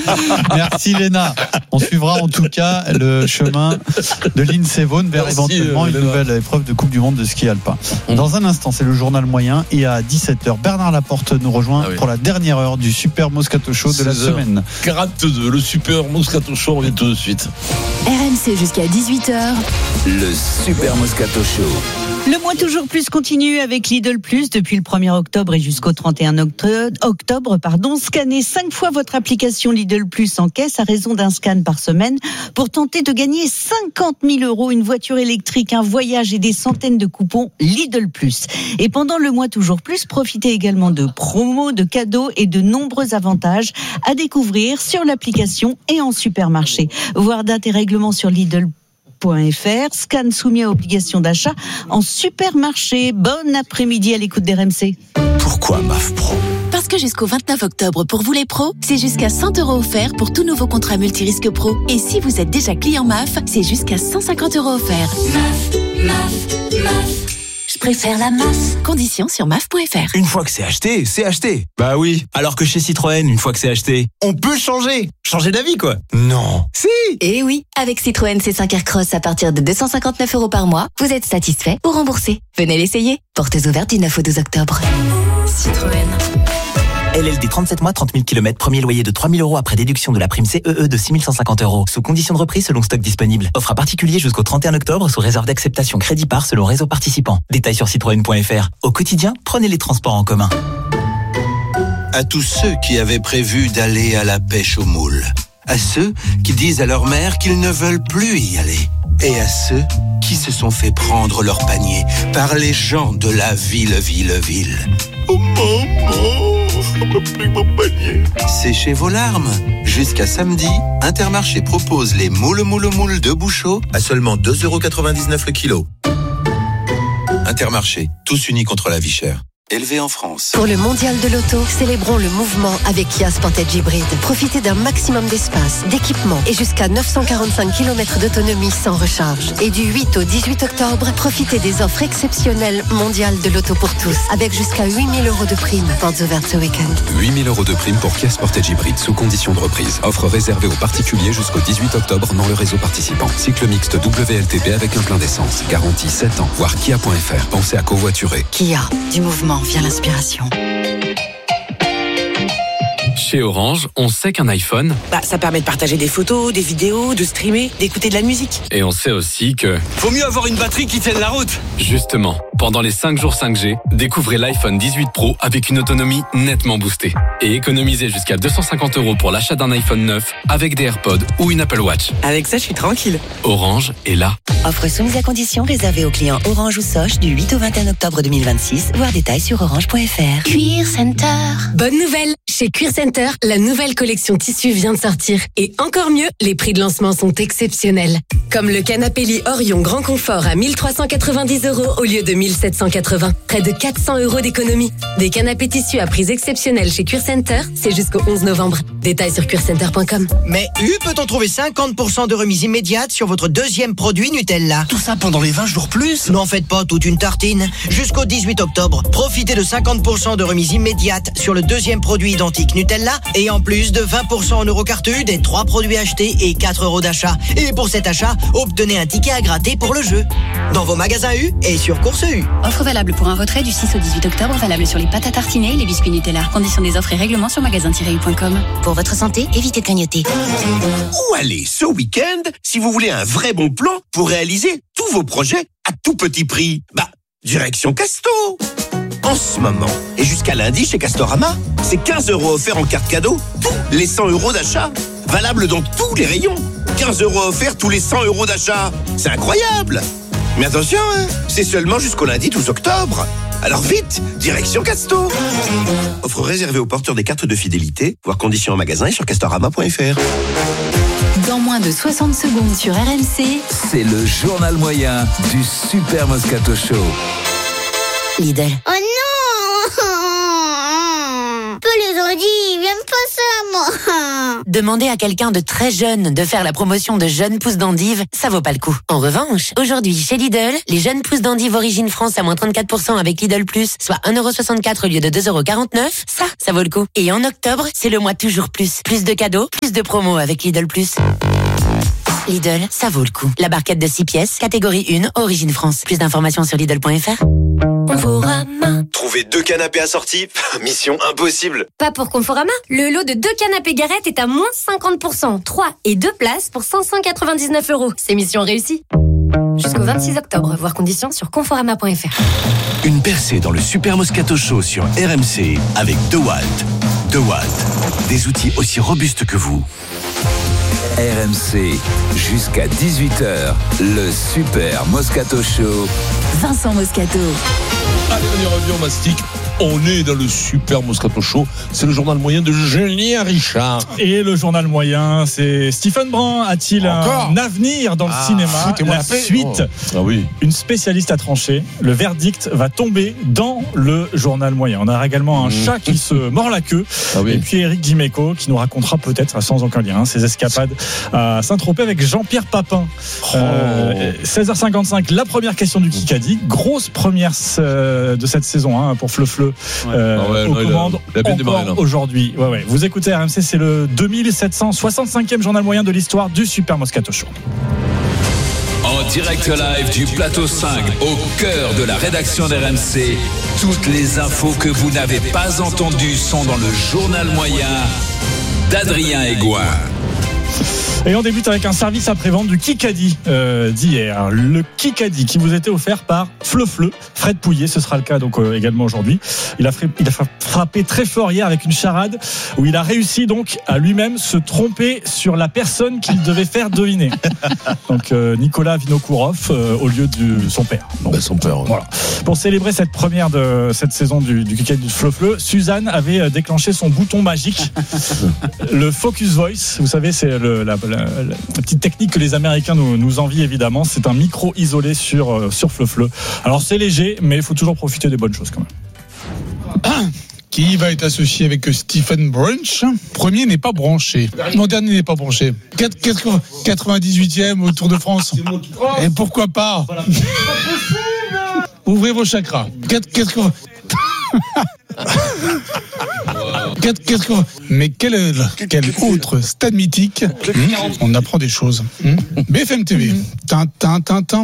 Merci Léna. On suivra en tout cas le chemin de Lindsey Vonn vers éventuellement une nouvelle épreuve de Coupe du Monde de ski alpin. Dans un instant, c'est le journal moyen et à 17h, Bernard Laporte nous rejoint pour la dernière heure du Super Moscato Show de la semaine. 42, le Super Moscato Show, on revient tout de suite. RMC jusqu'à 18h. Le Super Moscato Show. Le mois toujours plus continue avec Lidl Plus depuis le 1er octobre et jusqu'au 31 octobre. Scannez 5 fois votre application Lidl Plus en caisse à raison d'un scan par semaine pour tenter de gagner 50 000 €, une voiture électrique, un voyage et des centaines de coupons Lidl Plus. Et pendant le mois toujours plus, profitez également de promos, de cadeaux et de nombreux avantages à découvrir sur l'application et en supermarché. Voir date et règlements sur Lidl.fr, scan soumis à obligation d'achat en supermarché. Bon après-midi à l'écoute d'RMC. Pourquoi MAF Pro ? Parce que jusqu'au 29 octobre, pour vous les pros, c'est jusqu'à 100 € offerts pour tout nouveau contrat multirisque pro. Et si vous êtes déjà client MAF, c'est jusqu'à 150 € offerts. MAF. Je préfère la MAF. Conditions sur MAF.fr. Une fois que c'est acheté, c'est acheté. Bah oui. Alors que chez Citroën, une fois que c'est acheté, on peut changer. Changer d'avis, quoi. Non. Si. Eh oui. Avec Citroën C5 Aircross à partir de 259 € par mois, vous êtes satisfait ou remboursé. Venez l'essayer. Portes ouvertes du 9 au 12 octobre. Citroën. LLD 37 mois, 30 000 km, premier loyer de 3 000 € après déduction de la prime CEE de 6 150 €. Sous condition de reprise selon stock disponible. Offre à particulier jusqu'au 31 octobre sous réserve d'acceptation crédit par selon réseau participant. Détails sur citroën.fr. Au quotidien, prenez les transports en commun. À tous ceux qui avaient prévu d'aller à la pêche aux moules. À ceux qui disent à leur mère qu'ils ne veulent plus y aller. Et à ceux qui se sont fait prendre leur panier par les gens de la ville. Oh maman, je ne peux plus mon panier. Séchez vos larmes. Jusqu'à samedi, Intermarché propose les moules de Bouchot à seulement 2,99 € le kilo. Intermarché, tous unis contre la vie chère. Élevé en France. Pour le mondial de l'auto, célébrons le mouvement avec Kia Sportage Hybrid. Profitez d'un maximum d'espace, d'équipement et jusqu'à 945 km d'autonomie sans recharge. Et du 8 au 18 octobre, profitez des offres exceptionnelles mondiales de l'auto pour tous, avec jusqu'à 8 000 € de prime. Portes ouvertes ce week-end. 8 000 € de prime pour Kia Sportage Hybrid sous condition de reprise. Offre réservée aux particuliers jusqu'au 18 octobre dans le réseau participant. Cycle mixte WLTP avec un plein d'essence. Garantie 7 ans. Voir kia.fr. Pensez à covoiturer. Kia, du mouvement vient l'inspiration. Chez Orange, on sait qu'un iPhone, ça permet de partager des photos, des vidéos, de streamer, d'écouter de la musique. Et on sait aussi que... Faut mieux avoir une batterie qui tienne la route. Justement, pendant les 5 jours 5G, découvrez l'iPhone 18 Pro avec une autonomie nettement boostée. Et économisez jusqu'à 250 € pour l'achat d'un iPhone 9 avec des AirPods ou une Apple Watch. Avec ça, je suis tranquille. Orange est là. Offre soumise à conditions réservée aux clients Orange ou Soch du 8 au 21 octobre 2026. Voir détails sur orange.fr. Cuir Center. Bonne nouvelle! Chez Cuir Center, la nouvelle collection tissu vient de sortir. Et encore mieux, les prix de lancement sont exceptionnels. Comme le canapé lit Orion Grand Confort à 1 390 € au lieu de 1 780. Près de 400 € d'économie. Des canapés tissus à prix exceptionnels chez Cuir Center, c'est jusqu'au 11 novembre. Détails sur cuircenter.com. Mais peut-on trouver 50% de remise immédiate sur votre deuxième produit Nutella? Tout ça pendant les 20 jours plus? N'en faites pas toute une tartine. Jusqu'au 18 octobre, profitez de 50% de remise immédiate sur le deuxième produit identique Nutella et en plus de 20% en Eurocartu des 3 produits achetés et 4 € d'achat. Et pour cet achat, obtenez un ticket à gratter pour le jeu. Dans vos magasins U et sur Course U. Offre valable pour un retrait du 6 au 18 octobre, valable sur les pâtes à tartiner et les biscuits Nutella. Conditions des offres et règlements sur magasin-u.com. Pour votre santé, évitez de grignoter. Où aller ce week-end si vous voulez un vrai bon plan pour réaliser tous vos projets à tout petit prix? Direction Casto. En ce moment, et jusqu'à lundi chez Castorama, c'est 15 € offerts en carte cadeau, tous les 100 € d'achat. Valable dans tous les rayons. 15 € offerts tous les 100 € d'achat. C'est incroyable. Mais attention, c'est seulement jusqu'au lundi 12 octobre. Alors vite, direction Casto. Offre réservée aux porteurs des cartes de fidélité, voir conditions en magasin et sur castorama.fr. Dans moins de 60 secondes sur RMC, c'est le journal moyen du Super Moscato Show. Lidl. Oh non! Peu les dis, j'aime pas ça, moi. Demander à quelqu'un de très jeune de faire la promotion de jeunes pousses d'endive, ça vaut pas le coup. En revanche, aujourd'hui, chez Lidl, les jeunes pousses d'endive origine France à moins 34% avec Lidl Plus, soit 1,64€ au lieu de 2,49€, ça vaut le coup. Et en octobre, c'est le mois toujours plus. Plus de cadeaux, plus de promos avec Lidl Plus. Lidl, ça vaut le coup. La barquette de 6 pièces, catégorie 1, origine France. Plus d'informations sur Lidl.fr. Conforama. Trouver 2 canapés assortis, mission impossible. Pas pour Conforama. Le lot de 2 canapés Garrett est à moins 50%. 3 et 2 places pour 599€. C'est mission réussie. Jusqu'au 26 octobre, voir conditions sur Conforama.fr. Une percée dans le Super Moscato Show sur RMC avec DeWalt. DeWalt, des outils aussi robustes que vous. RMC, jusqu'à 18h, le Super Moscato Show. Vincent Moscato. Allez, on y revient, on mastique. On est dans le Super Moscato Show. C'est le journal moyen de Julien Richard. Et le journal moyen, c'est Stephen Brun. A-t-il un avenir dans le cinéma? La suite. Ah oui. Une spécialiste a tranché. Le verdict va tomber dans le journal moyen. On a également un chat qui se mord la queue. Ah oui. Et puis Eric Dimeco qui nous racontera peut-être, sans aucun lien, ses escapades à Saint-Tropez avec Jean-Pierre Papin. 16h55, la première question du Kikadi. Grosse première de cette saison pour Fleu-Fleu. Aux commandes encore aujourd'hui. Ouais. Vous écoutez RMC, c'est le 2765e journal moyen de l'histoire du Super Moscato Show. En direct live du plateau 5, au cœur de la rédaction d'RMC, toutes les infos que vous n'avez pas entendues sont dans le journal moyen d'Adrien Aigouin. Et on débute avec un service après-vente du Kikadi d'hier. Le Kikadi qui vous était offert par Fleu-Fleu, Fred Pouillet, ce sera le cas donc également aujourd'hui. Il a frappé très fort hier avec une charade où il a réussi donc à lui-même se tromper sur la personne qu'il devait faire deviner. Donc Nicolas Vinokourov au lieu de son père. Donc, son père. Ouais. Voilà. Pour célébrer cette première de cette saison du Kikadi de Fleu-Fleu, Suzanne avait déclenché son bouton magique, le Focus Voice. Vous savez, c'est la petite technique que les Américains nous envient évidemment. C'est un micro isolé sur Fleu-Fleu. Alors c'est léger, mais il faut toujours profiter des bonnes choses quand même. Qui va être associé avec Stephen Brunch. Premier n'est pas branché. Mon dernier n'est pas branché. 98e au Tour de France. Et pourquoi pas? Ouvrez vos chakras. Mais quel autre stade mythique? On apprend des choses. BFM TV. Tintin.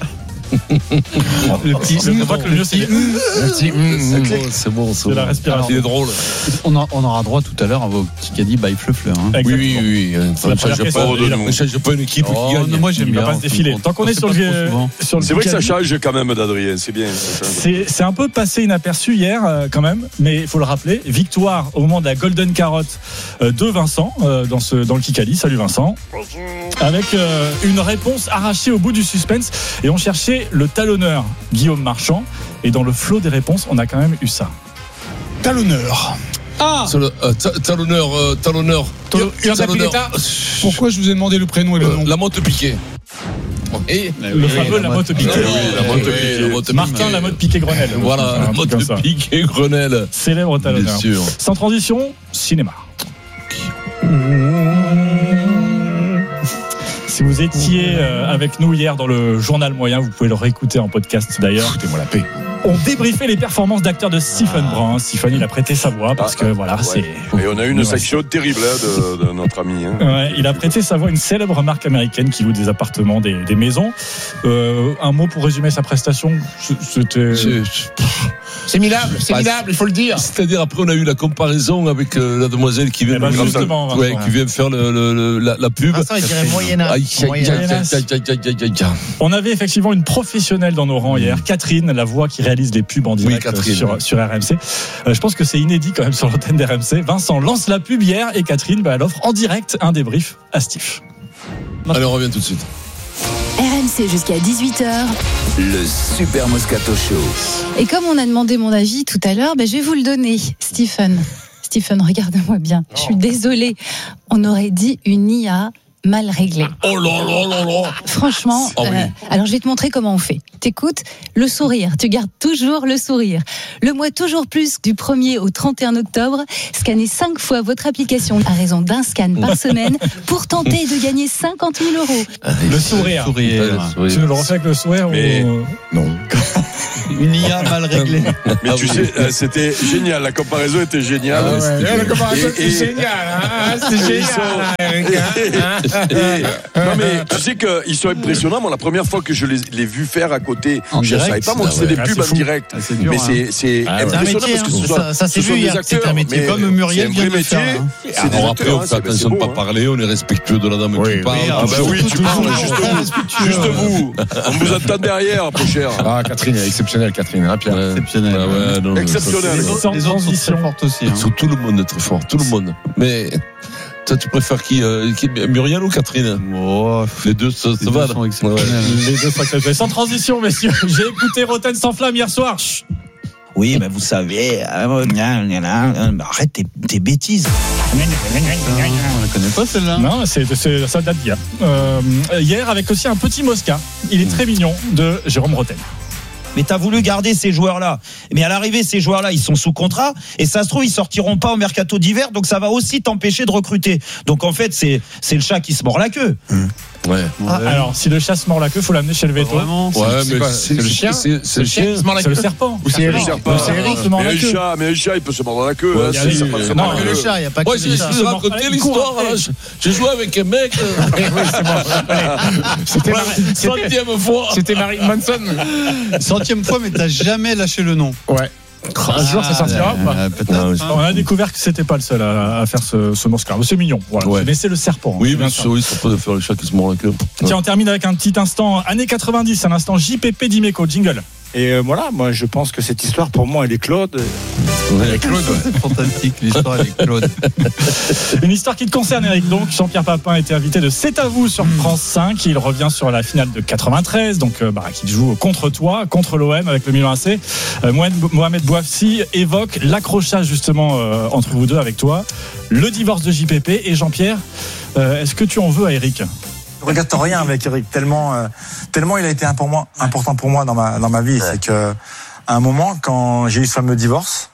C'est bon. C'est la respiration. Il est drôle. On aura droit tout à l'heure à vos Kikadi by Fleu-Fleu. Oui. Ça ne change pas une équipe qui gagne. Moi j'aime bien. On va pas se défiler. Tant qu'on est sur le c'est vrai que ça change quand même d'Adrien, c'est bien. C'est un peu passé inaperçu hier quand même, mais il faut le rappeler. Victoire au moment de la Golden Carotte de Vincent dans le Kikadi. Salut Vincent. Avec une réponse arrachée au bout du suspense, et on cherchait le talonneur Guillaume Marchand, et dans le flot des réponses on a quand même eu ça. Talonneur. Talonneur. Pourquoi je vous ai demandé le prénom et le nom? La Motte Piquet. Et le fameux Lamotte Piquet. Martin Lamotte Piquet Grenelle. Voilà, Lamotte Piquet Grenelle. Célèbre talonneur. Sans transition, cinéma. Si vous étiez avec nous hier dans le journal moyen, vous pouvez le réécouter en podcast d'ailleurs. Foutez-moi la paix. On débriefait les performances d'acteurs de Stephen Brun. Stephen, il a prêté sa voix parce que voilà, c'est. Et on a eu une section terrible de notre ami. Ouais, il a prêté sa voix à une célèbre marque américaine qui loue des appartements, des maisons. Un mot pour résumer sa prestation, c'était. C'est minable, il faut le dire. C'est-à-dire, après, on a eu la comparaison avec la demoiselle qui vient, qui vient faire la pub. Vincent, il dirait Moyen-Âge. On avait effectivement une professionnelle dans nos rangs hier, Catherine, la voix qui réalise les pubs en direct sur RMC. Je pense que c'est inédit quand même sur l'antenne d'RMC. Vincent lance la pub hier et Catherine, elle offre en direct un débrief à Steve. Allez, on revient tout de suite. RMC jusqu'à 18h. Le Super Moscato Show. Et comme on a demandé mon avis tout à l'heure, je vais vous le donner, Stephen, regarde-moi bien. Je suis désolée. On aurait dit une IA mal réglé. Oh là là là là. Franchement, alors je vais te montrer comment on fait. T'écoutes, le sourire, tu gardes toujours le sourire. Le mois toujours plus du 1er au 31 octobre, scannez 5 fois votre application à raison d'un scan par semaine pour tenter de gagner 50 000 €. Le sourire. Tu nous le refais avec le sourire Non. Une IA mal réglée. Mais tu sais, c'était génial. La comparaison était géniale. La comparaison était géniale. C'était génial. Non, mais tu sais qu'ils sont impressionnants. Moi, la première fois que je les ai vus faire à côté, je ne savais pas moi que c'était des pubs en direct. Mais c'est impressionnant parce que ça s'est vu hier. C'est un métier comme Muriel vient de faire. Après, on fait attention de ne pas parler. On est respectueux de la dame qui parle. Oui, tu parles juste vous. On vous attend derrière, peu cher. Ah, Catherine, elle est exceptionnelle, Catherine. Hein, Pierre. Exceptionnel. Exceptionnel. Les autres sont fortes aussi. Tout le monde est très fort. Tout le monde. Mais. Toi, tu préfères qui Muriel ou Catherine? Les deux se valent. Les deux sont exceptionnels. Sans transition, messieurs. J'ai écouté Roten sans flamme hier soir. Oui, mais vous savez, arrête tes bêtises. On ne connaît pas celle-là. Non, ça date d'hier. Hier, avec aussi un petit Mosca. Il est très mignon, de Jérôme Roten. Mais t'as voulu garder ces joueurs-là. Mais à l'arrivée, ces joueurs-là, ils sont sous contrat. Et ça se trouve, ils sortiront pas au mercato d'hiver. Donc ça va aussi t'empêcher de recruter. Donc en fait, c'est le chat qui se mord la queue. Ouais. Alors, si le chat se mord la queue, faut l'amener chez le veto. Vraiment. Ouais, mais c'est le chien. C'est le chien qui se mord la queue. C'est le serpent. Ou c'est Eric. C'est Eric qui se mord la queue. Mais un chat, il peut se mordre la queue. Non, mais le chat, il n'y a pas que le chat. Je vais raconter l'histoire. J'ai joué avec un mec. C'était 100e fois. C'était Marilyn Manson. 100e fois, mais t'as jamais lâché le nom. Ouais. Un jour, ça sortira ou pas On a découvert que c'était pas le seul à faire ce Mosca. C'est mignon. Voilà. Ouais. Mais c'est le serpent. Oui, bien sûr, ça peut faire le chat qui se mord la queue. Tiens, on termine avec un petit instant années 90, un instant JPP d'Imeco. Jingle. Et voilà, moi je pense que cette histoire pour moi elle est Claude. C'est fantastique l'histoire avec Claude. Une histoire qui te concerne, Eric. Donc Jean-Pierre Papin était invité de C'est à vous sur France 5. Il revient sur la finale de 93, donc qui joue contre toi, contre l'OM avec le Milan AC. Mohamed Bouafsi évoque l'accrochage justement entre vous deux avec toi, le divorce de JPP et Jean-Pierre. Est-ce que tu en veux à Eric? Je regrette rien avec Eric, tellement il a été important pour moi dans ma vie. C'est que à un moment, quand j'ai eu ce fameux divorce,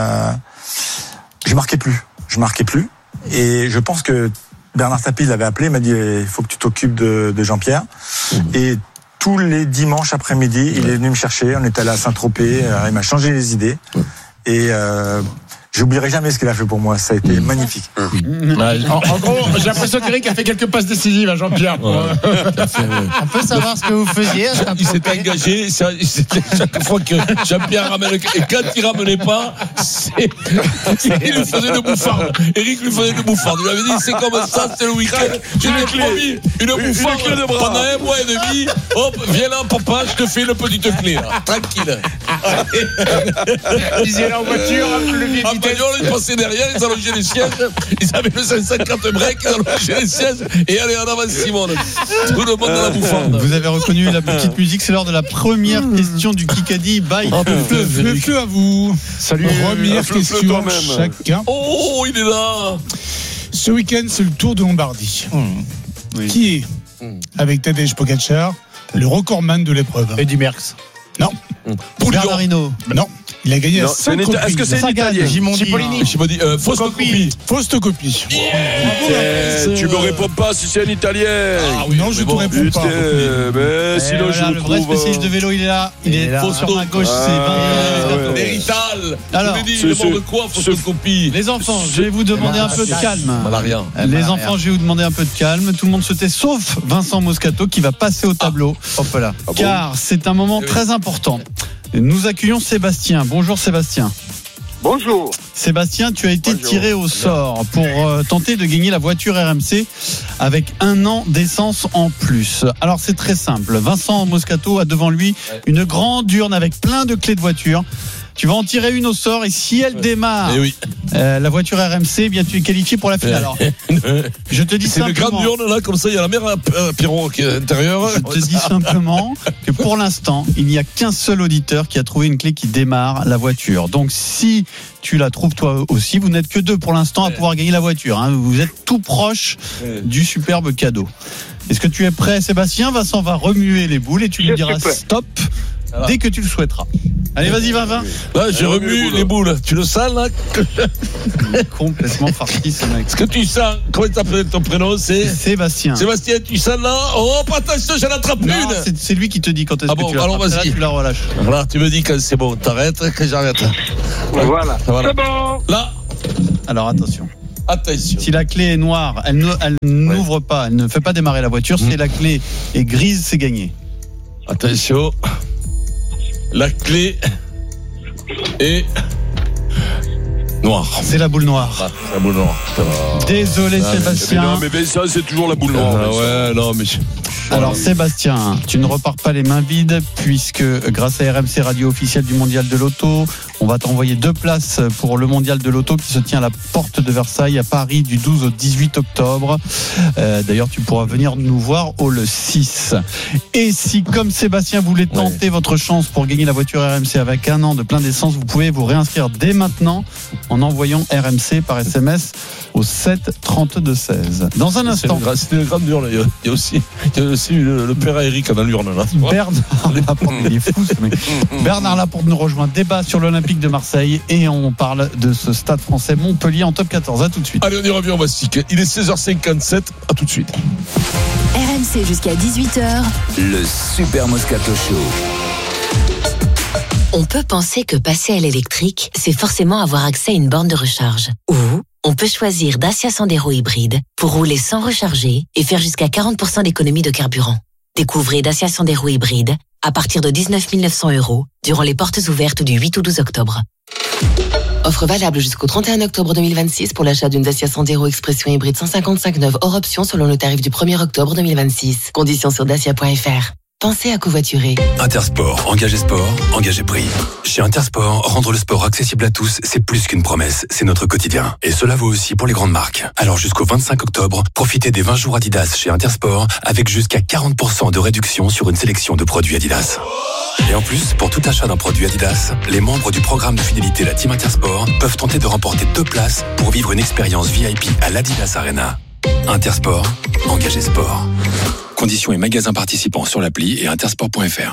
je marquais plus. Et je pense que Bernard Tapie l'avait appelé, il m'a dit il faut que tu t'occupes de Jean-Pierre. Et tous les dimanches après-midi, il est venu me chercher. On est allé à Saint-Tropez. Il m'a changé les idées. Et j'oublierai jamais ce qu'il a fait pour moi. Ça a été magnifique. En gros, j'ai l'impression qu'Eric a fait quelques passes décisives à Jean-Pierre. On peut savoir ce que vous faisiez. Il s'est engagé. Chaque fois que Jean-Pierre ramène, et quand il ramenait pas, il lui faisait de bouffarde. Eric lui faisait de bouffarde. Il lui avait dit c'est comme ça, c'est le week-end. Je t'ai promis une bouffarde pendant 1 mois et demi. Hop, viens là, papa, je te fais une petite clé. Là. Tranquille. Ils étaient là en voiture, le vieil ils passaient derrière, ils allongeaient les sièges, ils avaient le 550 break, ils allongeaient les sièges, et allez, en avant Simone. Tout le monde dans la bouffarde. Vous avez reconnu la petite musique, c'est l'heure de la première question du Kikadi. Bye. Fleu à vous. Salut. Première question chacun. Oh, il est là. Ce week-end, c'est le Tour de Lombardie. Qui est, avec Tadej Pogacar, le recordman de l'épreuve? Eddy Merckx. Non. Bernard Hinault. Non. Il a gagné à 5 reprises. Est-ce que c'est un Italien? Cipollini. Fausto Coppi. Tu me réponds pas si c'est un Italien. Non, je te réponds pas. Mais sinon je le vrai spécialiste de vélo, il est là. Il est faux sur ma gauche, c'est Mérital. Alors, il demande de quoi, Fausto Coppi? Les enfants, je vais vous demander un peu de calme. Les enfants, je vais vous demander un peu de calme. Tout le monde se tait, sauf Vincent Moscato qui va passer au tableau. Hop là. Car c'est un moment très important. Nous accueillons Sébastien. Bonjour Sébastien. Bonjour. Sébastien, tu as été tiré au sort pour tenter de gagner la voiture RMC avec 1 an d'essence en plus. Alors c'est très simple. Vincent Moscato a devant lui une grande urne avec plein de clés de voiture. Tu vas en tirer une au sort et si elle démarre, la voiture RMC, eh bien tu es qualifié pour la finale. Alors, je te dis c'est simplement. une grande urne là, comme ça, il y a la mère Piron qui est à l'intérieur. Je te dis simplement que pour l'instant, il n'y a qu'un seul auditeur qui a trouvé une clé qui démarre la voiture. Donc si tu la trouves toi aussi, vous n'êtes que 2 pour l'instant à pouvoir gagner la voiture. Hein. Vous êtes tout proche du superbe cadeau. Est-ce que tu es prêt, Sébastien? Vincent va remuer les boules et tu lui diras stop dès que tu le souhaiteras. Allez, vas-y, Vincent. Là, j'ai remué les boules. Tu le sens, là? Complètement farci, ce mec. Est-ce que tu sens? Comment t'appelles ton prénom? C'est Sébastien. Sébastien, tu sens là? Oh, attention, j'en attrape une. C'est lui qui te dit quand est-ce que tu la alors vas-y. Là, tu la relâches. Voilà, tu me dis quand c'est bon. T'arrêtes, que j'arrête. Voilà. C'est bon. Là. Alors, attention. Attention. Si la clé est noire, elle n'ouvre pas, elle ne fait pas démarrer la voiture. Si la clé est grise, c'est gagné. Attention. La clé est noire. C'est la boule noire. La boule noire. Désolé, Sébastien. Non, mais ça, c'est toujours la boule noire. Ouais, non, mais. Alors Sébastien, tu ne repars pas les mains vides puisque grâce à RMC Radio officielle du Mondial de l'Auto, on va t'envoyer 2 places pour le Mondial de l'Auto qui se tient à la Porte de Versailles à Paris du 12 au 18 octobre. D'ailleurs, tu pourras venir nous voir au le 6. Et si, comme Sébastien, vous voulez tenter votre chance pour gagner la voiture RMC avec 1 an de plein d'essence, vous pouvez vous réinscrire dès maintenant en envoyant RMC par SMS au 7 32 16. Dans un instant. C'est une grande urne. Il y a aussi le père Eric dans l'urne là. Bernard Laporte, il est fou ce mec. Bernard Laporte nous rejoint. Débat sur l'Olympique de Marseille et on parle de ce stade français Montpellier en top 14. À tout de suite. Allez, on y revient, on va se sticker. Il est 16h57. À tout de suite. RMC jusqu'à 18h. Le Super Moscato Show. On peut penser que passer à l'électrique, c'est forcément avoir accès à une borne de recharge. Ou on peut choisir Dacia Sandero hybride pour rouler sans recharger et faire jusqu'à 40% d'économie de carburant. Découvrez Dacia Sandero hybride à partir de 19 900 € durant les portes ouvertes du 8 au 12 octobre. Offre valable jusqu'au 31 octobre 2026 pour l'achat d'une Dacia Sandero Expression hybride 155 neuve hors option selon le tarif du 1er octobre 2026. Conditions sur dacia.fr. Pensez à covoiturer. Intersport, engagez sport, engagez prix. Chez Intersport, rendre le sport accessible à tous, c'est plus qu'une promesse, c'est notre quotidien. Et cela vaut aussi pour les grandes marques. Alors jusqu'au 25 octobre, profitez des 20 jours Adidas chez Intersport avec jusqu'à 40% de réduction sur une sélection de produits Adidas. Et en plus, pour tout achat d'un produit Adidas, les membres du programme de fidélité La Team Intersport peuvent tenter de remporter 2 places pour vivre une expérience VIP à l'Adidas Arena. Intersport, engagez sport. Conditions et magasins participants sur l'appli et intersport.fr.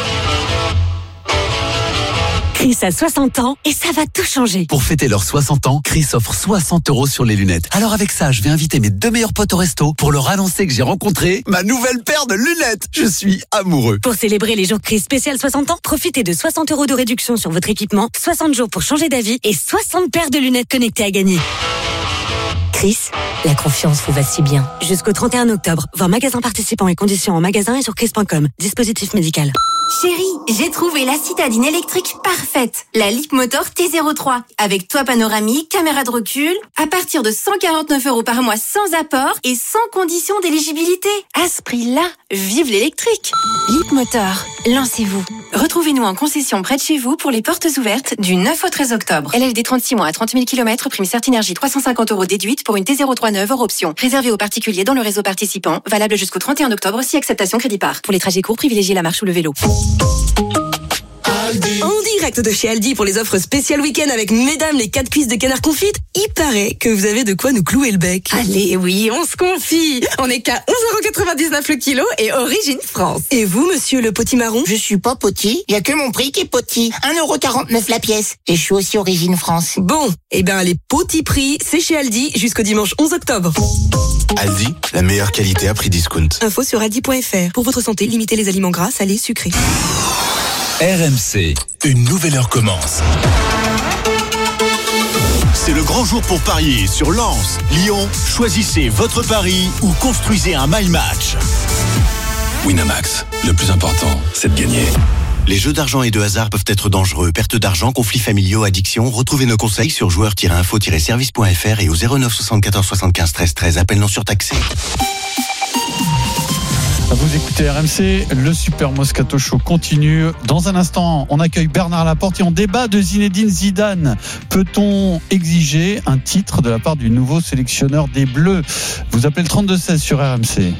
Chris a 60 ans et ça va tout changer. Pour fêter leurs 60 ans, Chris offre 60 € sur les lunettes. Alors avec ça, je vais inviter mes 2 meilleurs potes au resto pour leur annoncer que j'ai rencontré ma nouvelle paire de lunettes. Je suis amoureux. Pour célébrer les jours Chris spécial 60 ans, profitez de 60 € de réduction sur votre équipement, 60 jours pour changer d'avis et 60 paires de lunettes connectées à gagner. Chris, la confiance vous va si bien. Jusqu'au 31 octobre, voir magasins participants et conditions en magasin et sur chris.com. Dispositif médical. Chérie, j'ai trouvé la citadine électrique parfaite. La Leapmotor T03. Avec toit panoramique, caméra de recul. À partir de 149 € par mois sans apport et sans condition d'éligibilité. À ce prix-là, vive l'électrique. Leapmotor, lancez-vous. Retrouvez-nous en concession près de chez vous pour les portes ouvertes du 9 au 13 octobre. LLD 36 mois à 30 000 km, prime Certinergie 350 € déduite pour une T03 neuve hors option. Réservé aux particuliers dans le réseau participant. Valable jusqu'au 31 octobre si acceptation crédit par. Pour les trajets courts, privilégiez la marche ou le vélo. En direct de chez Aldi pour les offres spéciales week-end avec mesdames les 4 cuisses de canard confite. Il paraît que vous avez de quoi nous clouer le bec. Allez, oui, on se confie. On est qu'à 11,99 € le kilo et origine France. Et vous, monsieur le potimarron? Je suis pas poti, il y a que mon prix qui est poti. 1,49 € la pièce. Et je suis aussi origine France. Bon, eh ben les petits prix, c'est chez Aldi jusqu'au dimanche 11 octobre. Aldi, la meilleure qualité à prix discount. Info sur aldi.fr. Pour votre santé, limitez les aliments gras, salés, sucrés. RMC, une nouvelle heure commence. C'est le grand jour pour parier sur Lens, Lyon. Choisissez votre pari ou construisez un my match. Winamax, le plus important, c'est de gagner. Les jeux d'argent et de hasard peuvent être dangereux. Perte d'argent, conflits familiaux, addiction. Retrouvez nos conseils sur joueurs-info-service.fr et au 09 74 75 13 13. Appel non surtaxé. Vous écoutez RMC, le Super Moscato Show continue. Dans un instant, on accueille Bernard Laporte et on débat de Zinedine Zidane. Peut-on exiger un titre de la part du nouveau sélectionneur des Bleus? Vous appelez le 32-16 sur RMC.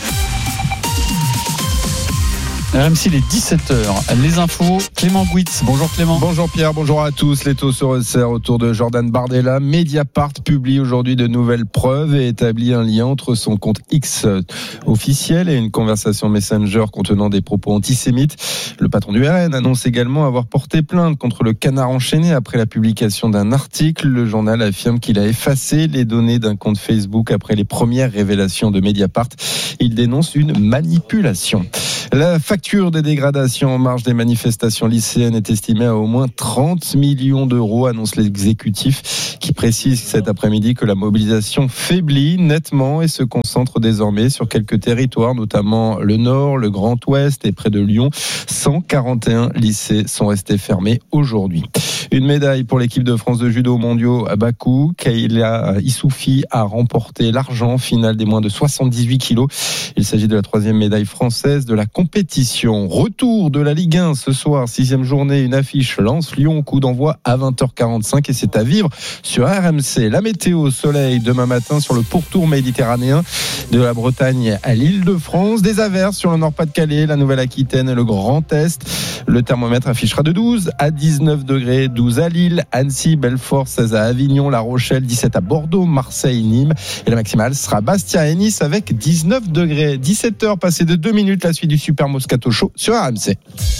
RMC, il est 17h. Les infos, Clément Gouitz. Bonjour Clément. Bonjour Pierre, bonjour à tous. Les taux se resserrent autour de Jordan Bardella. Mediapart publie aujourd'hui de nouvelles preuves et établit un lien entre son compte X officiel et une conversation Messenger contenant des propos antisémites. Le patron du RN annonce également avoir porté plainte contre le Canard enchaîné après la publication d'un article. Le journal affirme qu'il a effacé les données d'un compte Facebook après les premières révélations de Mediapart. Il dénonce une manipulation. La facture des dégradations en marge des manifestations lycéennes est estimée à au moins 30 millions d'euros, annonce l'exécutif, qui précise cet après-midi que la mobilisation faiblit nettement et se concentre désormais sur quelques territoires, notamment le Nord, le Grand Ouest et près de Lyon. 141 lycées sont restés fermés aujourd'hui. Une médaille pour l'équipe de France de judo mondiaux à Bakou. Kayla Issoufi a remporté l'argent finale des moins de 78 kilos. Il s'agit de la 3e médaille française de la compétition. Retour de la Ligue 1 ce soir, 6e journée, une affiche Lens-Lyon, coup d'envoi à 20h45 et c'est à vivre sur RMC. La météo, soleil demain matin sur le pourtour méditerranéen de la Bretagne à l'Île-de-France. Des averses sur le Nord-Pas-de-Calais, la Nouvelle-Aquitaine et le Grand Est. Le thermomètre affichera de 12 à 19 degrés, 12 à Lille, Annecy, Belfort, 16 à Avignon, La Rochelle, 17 à Bordeaux, Marseille, Nîmes. Et la maximale sera Bastia et Nice avec 19 degrés. 17h passé de 2 minutes, la suite du Super Moscato Show sur RMC.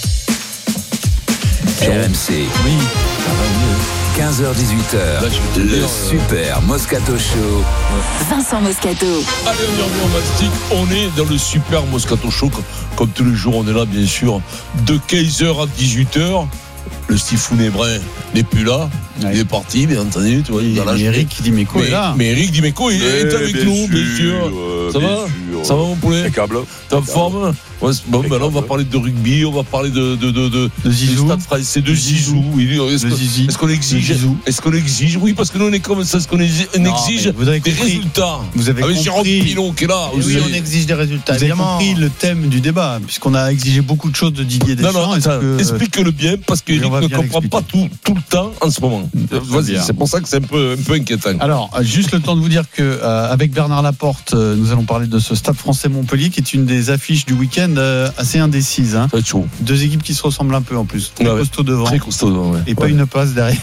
RMC. Oui. 15h-18h, le Super Moscato Show. Vincent Moscato. Allez, on y revient au mastic. On est dans le Super Moscato Show. Comme tous les jours, on est là, bien sûr, de 15h à 18h. Le Stifounet Brun n'est plus là. Ouais. Il est parti, bien entendu. Tu vois, Eric Dimeco est là. Mais Eric Dimeco est avec nous, bien sûr. Ça va? Ça va, mon poulet? Impeccable. T'es en forme? Bon, maintenant, on va parler de rugby, on va parler de Zizou. Stade français, de Zizou. Est-ce qu'on exige? Est-ce qu'on exige? Oui, parce que nous, on est comme ça. Est-ce qu'on exige des résultats? Vous avez compris. Jérôme Pilon qui est là. Oui, on exige des résultats. Vous avez compris le thème du débat, puisqu'on a exigé beaucoup de choses de Didier Deschamps. Explique-le bien, parce qu'Eric ne comprend pas tout le temps en ce moment. Vas-y, c'est pour ça que c'est un peu inquiétant. Alors, juste le temps de vous dire que avec Bernard Laporte, nous allons parler de ce Stade français Montpellier, qui est une des affiches du week-end assez indécise. Hein. Deux équipes qui se ressemblent un peu en plus. Très costaud devant. Très costaud devant, ouais. Et pas une passe derrière.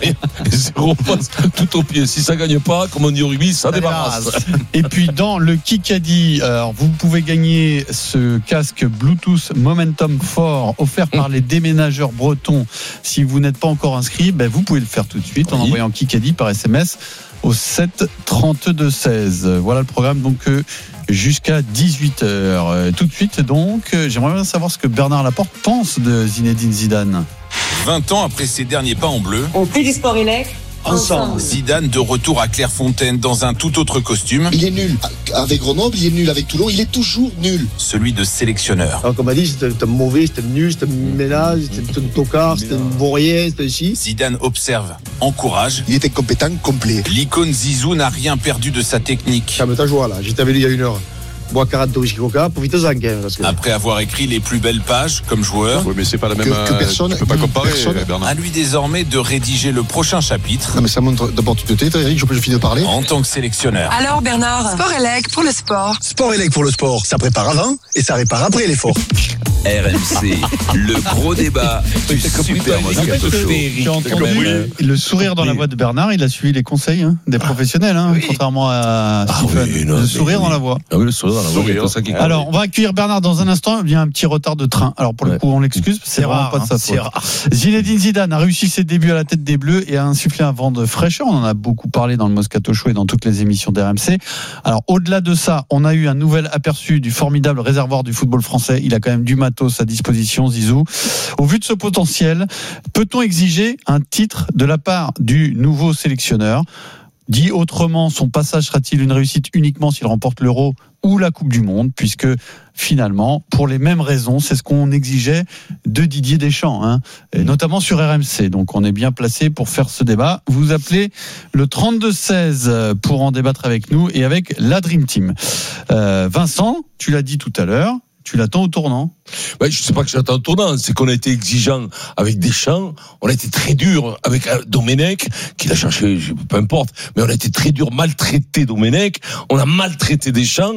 Zéro passe, tout au pied. Si ça gagne pas, comme on dit au rugby, ça débarrasse. Et puis dans le Kikadi, vous pouvez gagner ce casque Bluetooth Momentum 4 offert par les déménageurs bretons. Si vous n'êtes pas encore inscrit, vous pouvez le faire tout de suite en envoyant Kikadi par SMS au 7 32 16. Voilà le programme donc jusqu'à 18h. Tout de suite donc, j'aimerais bien savoir ce que Bernard Laporte pense de Zinedine Zidane. 20 ans après ses derniers pas en bleu, on fait du sport élect ensemble. Zidane de retour à Clairefontaine dans un tout autre costume. Il est nul avec Grenoble, il est nul avec Toulon, il est toujours nul. Celui de sélectionneur. Alors, comme on a dit, c'était un mauvais, c'était un nul, c'était un ménage, c'était un tocard, c'était un vaurien, c'était ici. Zidane observe, encourage. Il était compétent, complet. L'icône Zizou n'a rien perdu de sa technique. Calme ta joie là, j'étais avec lui il y a 1 heure. Bois 40 de whisky coca, profitez-en quand même. Après avoir écrit les plus belles pages comme joueur. Oui, mais c'est pas la même. Que personne, tu peux pas comparer, Bernard. À lui désormais de rédiger le prochain chapitre. Non, mais ça montre d'abord tu te tais, Eric, je finis de parler. En tant que sélectionneur. Alors Bernard, Sport Élect pour le sport. Sport Élect pour le sport, ça prépare avant et ça répare après l'effort. RMC, le gros débat du Super Moscato Show. J'ai entendu le sourire dans la voix de Bernard, il a suivi les conseils des professionnels, contrairement à Stephen. Le sourire dans la voix. Ah oui, le sourire dans la voix. Alors, on va accueillir Bernard dans un instant. Il y a un petit retard de train. Alors, pour le coup, on l'excuse, c'est vraiment pas de sa faute. Zinedine Zidane a réussi ses débuts à la tête des Bleus et a insufflé un vent de fraîcheur. On en a beaucoup parlé dans le Moscato Show et dans toutes les émissions d'RMC. Alors, au-delà de ça, on a eu un nouvel aperçu du formidable réservoir du football français. Il a quand même du matos à disposition, Zizou. Au vu de ce potentiel, peut-on exiger un titre de la part du nouveau sélectionneur? Dit autrement, son passage sera-t-il une réussite uniquement s'il remporte l'Euro ou la Coupe du Monde, puisque finalement, pour les mêmes raisons, c'est ce qu'on exigeait de Didier Deschamps, et notamment sur RMC. Donc on est bien placé pour faire ce débat. Vous appelez le 32-16 pour en débattre avec nous et avec la Dream Team. Vincent, tu l'as dit tout à l'heure, tu l'attends au tournant. Je sais pas que j'attends au tournant, c'est qu'on a été exigeant avec Deschamps, on a été très dur avec Domenech, qui l'a cherché, peu importe, mais on a été très dur, maltraité Domenech, on a maltraité Deschamps.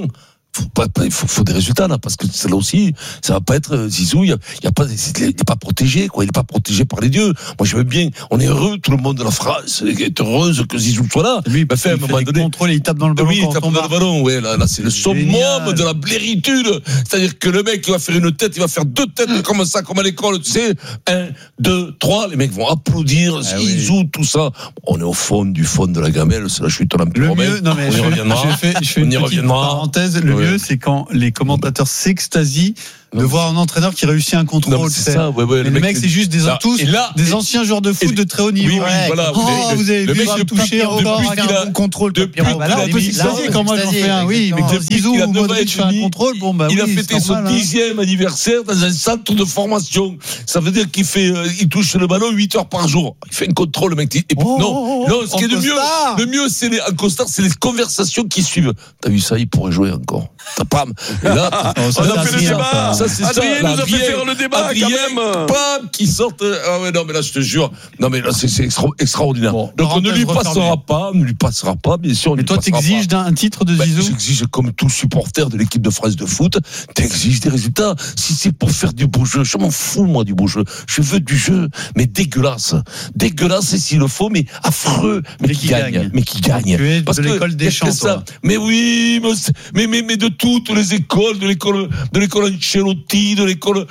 Faut des résultats là, parce que là aussi ça va pas être Zizou, il est pas protégé, quoi, il est pas protégé par les dieux. Moi je veux bien, on est heureux, tout le monde de la France est heureuse que Zizou soit là. Lui il fait un moment donné contrôle, il tape dans le ballon. Oui, il tape dans le ballon, ouais, là c'est le summum de la bléritude. C'est-à-dire que le mec il va faire une tête, il va faire 2 têtes comme ça, comme à l'école, tu sais, 1, 2, 3, les mecs vont applaudir Zizou, tout ça. On est au fond de la gamelle, c'est la chute en empire romain. Non mais je fais une petite parenthèse. Le mieux, c'est quand les commentateurs s'extasient de voir un entraîneur qui réussit un contrôle. Non, c'est ça, le mec, c'est juste des anciens joueurs de foot de très haut niveau. Oui, voilà. Vous avez vu le toucher encore avec un bon contrôle. Depuis on peut s'extasier quand moi j'en fais un. Oui, mais quand Zizou ou Modric fait un contrôle, il a fêté son 10e anniversaire dans un centre de formation. Ça veut dire il touche le ballon 8 heures par jour. Il fait un contrôle, le mec. Non, ce qui est le mieux, c'est en costard, c'est les conversations qui suivent. T'as vu ça, il pourrait jouer encore. Pam. Et là, on a fait le débat. Ça, c'est Adrien nous a fait faire le débat, quand même. Pam, qui sortent. Ah ouais, non, mais là, je te jure. Non, mais là, c'est extraordinaire. Donc, on ne lui passera pas, bien sûr. Mais toi, t'exiges un titre de Zizou? J'exige, comme tout supporter de l'équipe de France de foot, t'exiges des résultats. Si c'est pour faire du beau jeu, je m'en fous, moi, du beau jeu. Je veux du jeu, mais dégueulasse. Dégueulasse, s'il le faut, mais affreux. Mais qui gagne. Tu es de l'école Deschamps, toi. Mais oui, mais de toutes les écoles, de l'école Ancelotti, de l'école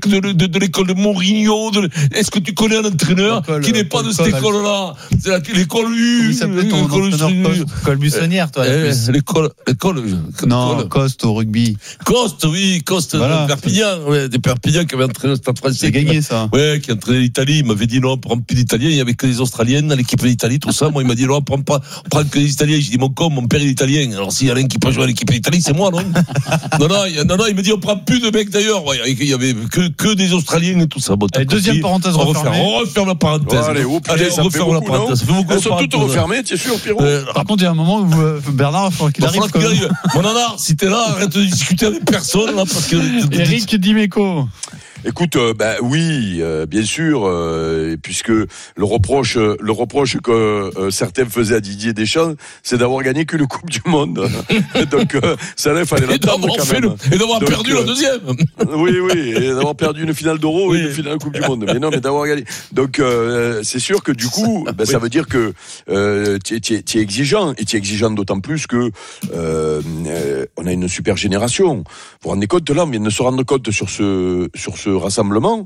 de Mourinho. Est-ce que tu connais un entraîneur qui n'est pas de cette école-là? C'est l'école U. L'école buissonnière, toi. L'école. Non, Coste au rugby. Coste de Perpignan. Des Perpignan qui avait entraîné le Stade Français. C'est gagné, ça. Ouais, qui a entraîné l'Italie. Il m'avait dit non, on prend plus d'Italiens. Il y avait que des Australiennes dans l'équipe d'Italie, tout ça. Moi, il m'a dit non, on prend que des Italiens. J'ai dit mon père est italien. Alors, s'il y a l'un qui peut jouer à l'équipe d'Italie, c'est moi, non? Non, il me dit on prend plus de mecs d'ailleurs. Ouais, il y avait que des Australiens et tout ça. Bon, deuxième parenthèse refermée. On referme la parenthèse. Allez, on referme la parenthèse. Elles sont toutes refermées, tu es sûr, Pierrot? Par contre, il y a un moment où Bernard, il faudra qu'il arrive. Mon nanar, si t'es là, arrête de discuter avec personne, là, parce que. Eric Dimeco. Écoute, oui, bien sûr, puisque le reproche que certains faisaient à Didier Deschamps, c'est d'avoir gagné qu'une Coupe du Monde. Donc ça là, il fallait l'attendre quand même. Et d'avoir perdu la deuxième. Oui, et d'avoir perdu une finale d'Euro et une finale de Coupe du Monde. Mais non, mais d'avoir gagné. Donc c'est sûr que du coup, ça veut dire que tu es exigeant, et tu es exigeant d'autant plus que on a une super génération. Vous vous rendez compte, là, on vient de se rendre compte sur ce rassemblement,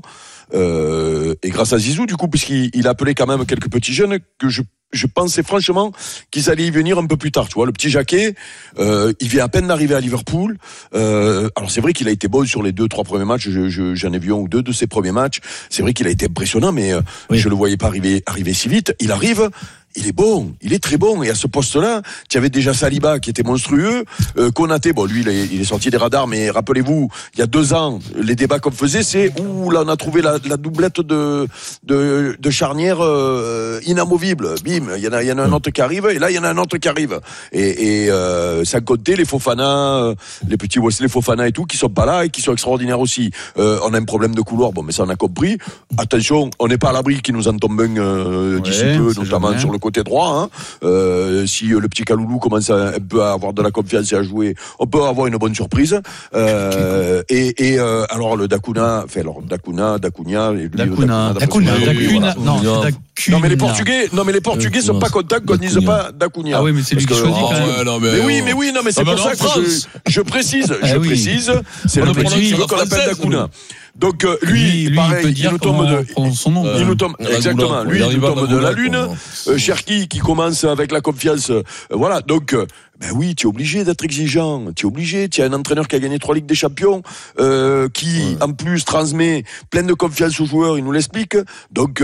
et grâce à Zizou, du coup, puisqu'il a appelé quand même quelques petits jeunes que je pensais franchement qu'ils allaient y venir un peu plus tard. Tu vois, le petit Jacquet, il vient à peine d'arriver à Liverpool. Alors c'est vrai qu'il a été bon sur les 2-3 premiers matchs. J'en ai vu 1 ou 2 de ses premiers matchs. C'est vrai qu'il a été impressionnant, mais je le voyais pas arriver si vite. Il arrive. Il est bon, il est très bon, et à ce poste-là, tu avais déjà Saliba qui était monstrueux, Konaté, bon lui il est sorti des radars, mais rappelez-vous, il y a 2 ans, les débats qu'on faisait, c'est là on a trouvé la doublette de charnière inamovible, bim, il y en a un autre qui arrive, et là il y en a un autre qui arrive, et sans compter les Fofana, les petits Wesley Fofana et tout, qui sont pas là et qui sont extraordinaires aussi. On a un problème de couloir, bon mais ça on a compris. Attention, on n'est pas à l'abri qu'il nous en tombe un d'ici peu, notamment sur le côté droit, si le petit Kaloulou commence un peu à avoir de la confiance et à jouer, on peut avoir une bonne surprise. Alors le Dacuna, non mais les Portugais sont pas contents qu'on dise pas Dacuna. Ah oui, mais c'est lui qui choisit quand même. Mais oui, non mais c'est pour ça que je précise, c'est le petit qu'on appelle Dacuna. Donc lui pareil, il nous tombe de la lune. Cherki qui commence avec la confiance, voilà. Donc Ben oui, tu es obligé d'être exigeant. Tu es obligé. Tu as un entraîneur qui a gagné 3 Ligues des Champions, qui en plus transmet plein de confiance aux joueurs. Il nous l'explique. Donc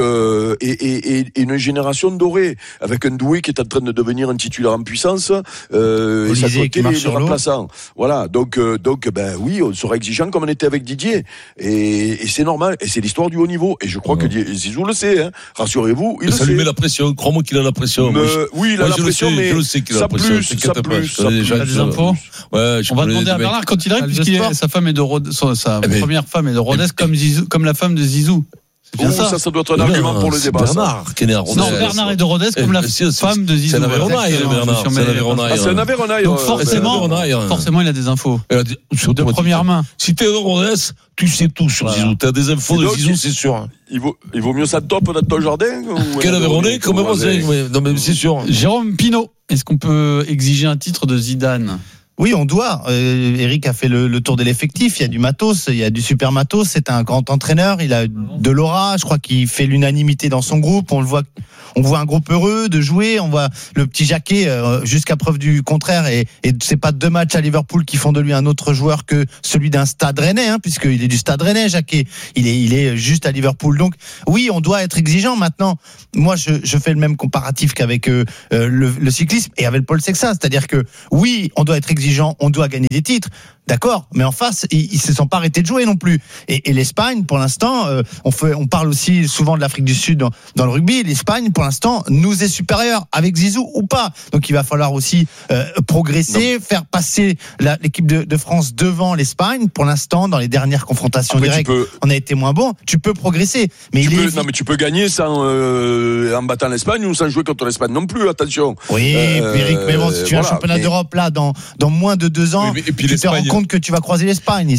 et une génération dorée avec un Doué qui est en train de devenir un titulaire en puissance. Et ça côté les remplaçants. Voilà. Donc ben oui, on sera exigeant comme on était avec Didier. Et c'est normal. Et c'est l'histoire du haut niveau. Et je crois que Zizou le sait. Hein. Rassurez-vous, il le sait. Ça lui met la pression. Crois-moi qu'il a la pression. Oui, il a la pression, mais je le sais qu'il a la pression. Ça plus. Tu as des infos? Ouais, on va demander à Bernard quand il arrive, sa femme est de Rodez, sa première femme est de Rodez comme la femme de Zizou. Ça doit être un argument pour le débat. Bernard, qui est né à Rodez. Non, Bernard est de Rodez comme la femme de Zizou. C'est un Avéronaille, Bernard. C'est un Avéronaille. Donc forcément, il a des infos. De première main. Si t'es de Rodez, tu sais tout sur Zizou. T'as des infos de Zizou, c'est sûr. Il vaut mieux ça top dans ton jardin. Quel Aveyronais, comment on sait? Non, mais c'est sûr. Jérôme Pinault, est-ce qu'on peut exiger un titre de Zidane? Oui, on doit. Eric a fait le tour de l'effectif. Il y a du matos, il y a du super matos. C'est un grand entraîneur. Il a de l'aura. Je crois qu'il fait l'unanimité dans son groupe. On voit un groupe heureux de jouer. On voit le petit Jacquet jusqu'à preuve du contraire. Et c'est pas 2 matchs à Liverpool qui font de lui un autre joueur que celui d'un Stade Rennais, puisqu'il est du Stade Rennais, Jacquet. Il est juste à Liverpool. Donc oui, on doit être exigeant. Maintenant, moi, je fais le même comparatif qu'avec le cyclisme et avec Paul Sexas. C'est-à-dire que oui, on doit être exigeant. On doit gagner des titres, d'accord, mais en face, ils se sont pas arrêtés de jouer non plus. Et l'Espagne, pour l'instant, on parle aussi souvent de l'Afrique du Sud dans le rugby. L'Espagne, pour l'instant, nous est supérieure avec Zizou ou pas. Donc il va falloir aussi progresser, faire passer l'équipe de France devant l'Espagne. Pour l'instant, dans les dernières confrontations directes, on a été moins bon. Tu peux progresser, mais mais tu peux gagner sans en battant l'Espagne ou sans jouer contre l'Espagne non plus. Attention. Oui, Eric, mais bon, si tu as un championnat d'Europe là dans moins de 2 ans, et puis tu te rends compte que tu vas croiser l'Espagne.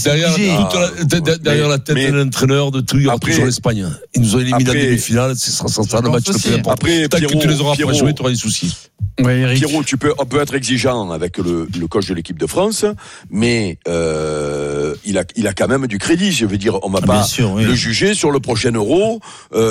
Derrière la tête de l'entraîneur de tout, il y aura toujours l'Espagne. Ils nous ont éliminé en demi-finale, ce sera le match le plus important. Tant que tu les auras pas joués, tu auras des soucis. Pierrot, on peut être exigeant avec le coach de l'équipe de France, mais il a quand même du crédit. Je veux dire, on va pas le juger sur le prochain Euro.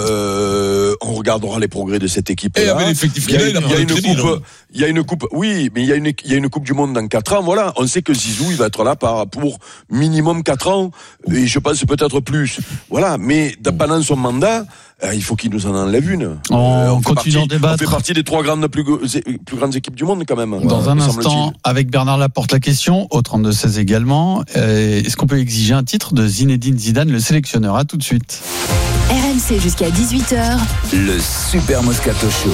On regardera les progrès de cette équipe-là. Et avec l'effectif qu'il a, il y a une coupe. Oui, mais il y a une coupe du monde dans 4 ans. Voilà, on sait que Zizou, il va être là pour minimum 4 ans, et je pense peut-être plus. Voilà, mais pendant son mandat, il faut qu'il nous en enlève une. On continue d'en débattre. On fait partie des 3 plus grandes équipes du monde quand même. Dans un instant, avec Bernard Laporte, la question, au 32-16 également, est-ce qu'on peut exiger un titre de Zinedine Zidane, le sélectionneur? À tout de suite. RMC jusqu'à 18h. Le Super Moscato Show.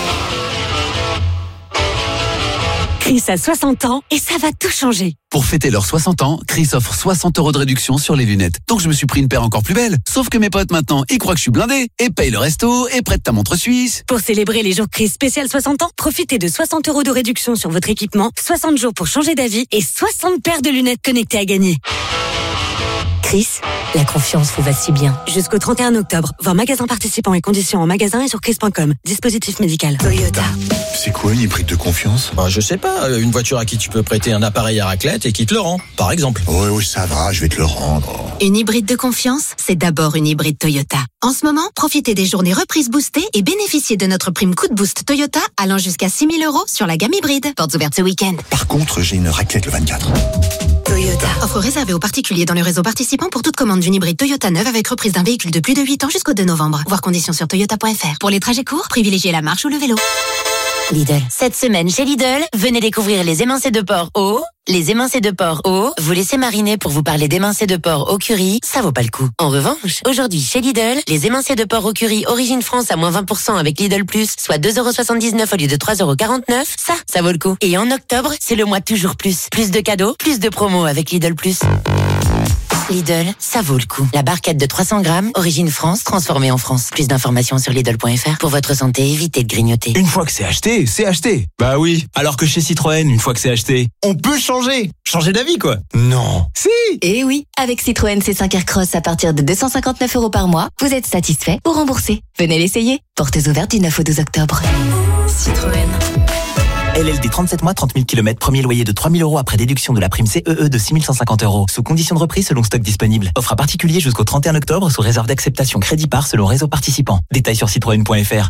Chris a 60 ans et ça va tout changer. Pour fêter leurs 60 ans, Chris offre 60 € de réduction sur les lunettes. Donc je me suis pris une paire encore plus belle. Sauf que mes potes maintenant, ils croient que je suis blindé et payent le resto et prêtent ta montre suisse. Pour célébrer les jours Chris spécial 60 ans, profitez de 60 € de réduction sur votre équipement, 60 jours pour changer d'avis et 60 paires de lunettes connectées à gagner. Chris, la confiance vous va si bien. Jusqu'au 31 octobre, voir magasin participants et conditions en magasin et sur chris.com. Dispositif médical. Toyota. C'est quoi une hybride de confiance? Je sais pas, une voiture à qui tu peux prêter un appareil à raclette et qui te le rend, par exemple. Oui, ça va, je vais te le rendre. Une hybride de confiance, c'est d'abord une hybride Toyota. En ce moment, profitez des journées reprises boostées et bénéficiez de notre prime coup de boost Toyota allant jusqu'à 6 000 € sur la gamme hybride. Portes ouvertes ce week-end. Par contre, j'ai une raclette le 24. Toyota. Offre réservée aux particuliers dans le réseau participant pour toute commande d'une hybride Toyota neuve avec reprise d'un véhicule de plus de 8 ans jusqu'au 2 novembre. Voir conditions sur toyota.fr. Pour les trajets courts, privilégiez la marche ou le vélo. Lidl. Cette semaine chez Lidl, venez découvrir les émincés de porc au. Les émincés de porc au, vous laissez mariner pour vous parler d'émincés de porc au curry, ça vaut pas le coup. En revanche, aujourd'hui chez Lidl, les émincés de porc au curry Origine France à moins 20% avec Lidl Plus, soit 2,79 € au lieu de 3,49 €, ça vaut le coup. Et en octobre, c'est le mois toujours plus. Plus de cadeaux, plus de promos avec Lidl Plus. Lidl, ça vaut le coup. La barquette de 300 grammes, Origine France, transformée en France. Plus d'informations sur Lidl.fr. Pour votre santé, évitez de grignoter. Une fois que c'est acheté, c'est acheté. Bah oui. Alors que chez Citroën, une fois que c'est acheté, on peut changer. Changer d'avis, quoi. Non. Si. Et oui, avec Citroën C5 Aircross à partir de 259 € par mois, vous êtes satisfait ou remboursé. Venez l'essayer. Portes ouvertes du 9 au 12 octobre. Citroën. LLD 37 mois, 30 000 km, premier loyer de 3 000 € après déduction de la prime CEE de 6 150 €. Sous condition de reprise selon stock disponible. Offre à particulier jusqu'au 31 octobre sous réserve d'acceptation crédit par selon réseau participant. Détails sur citroën.fr.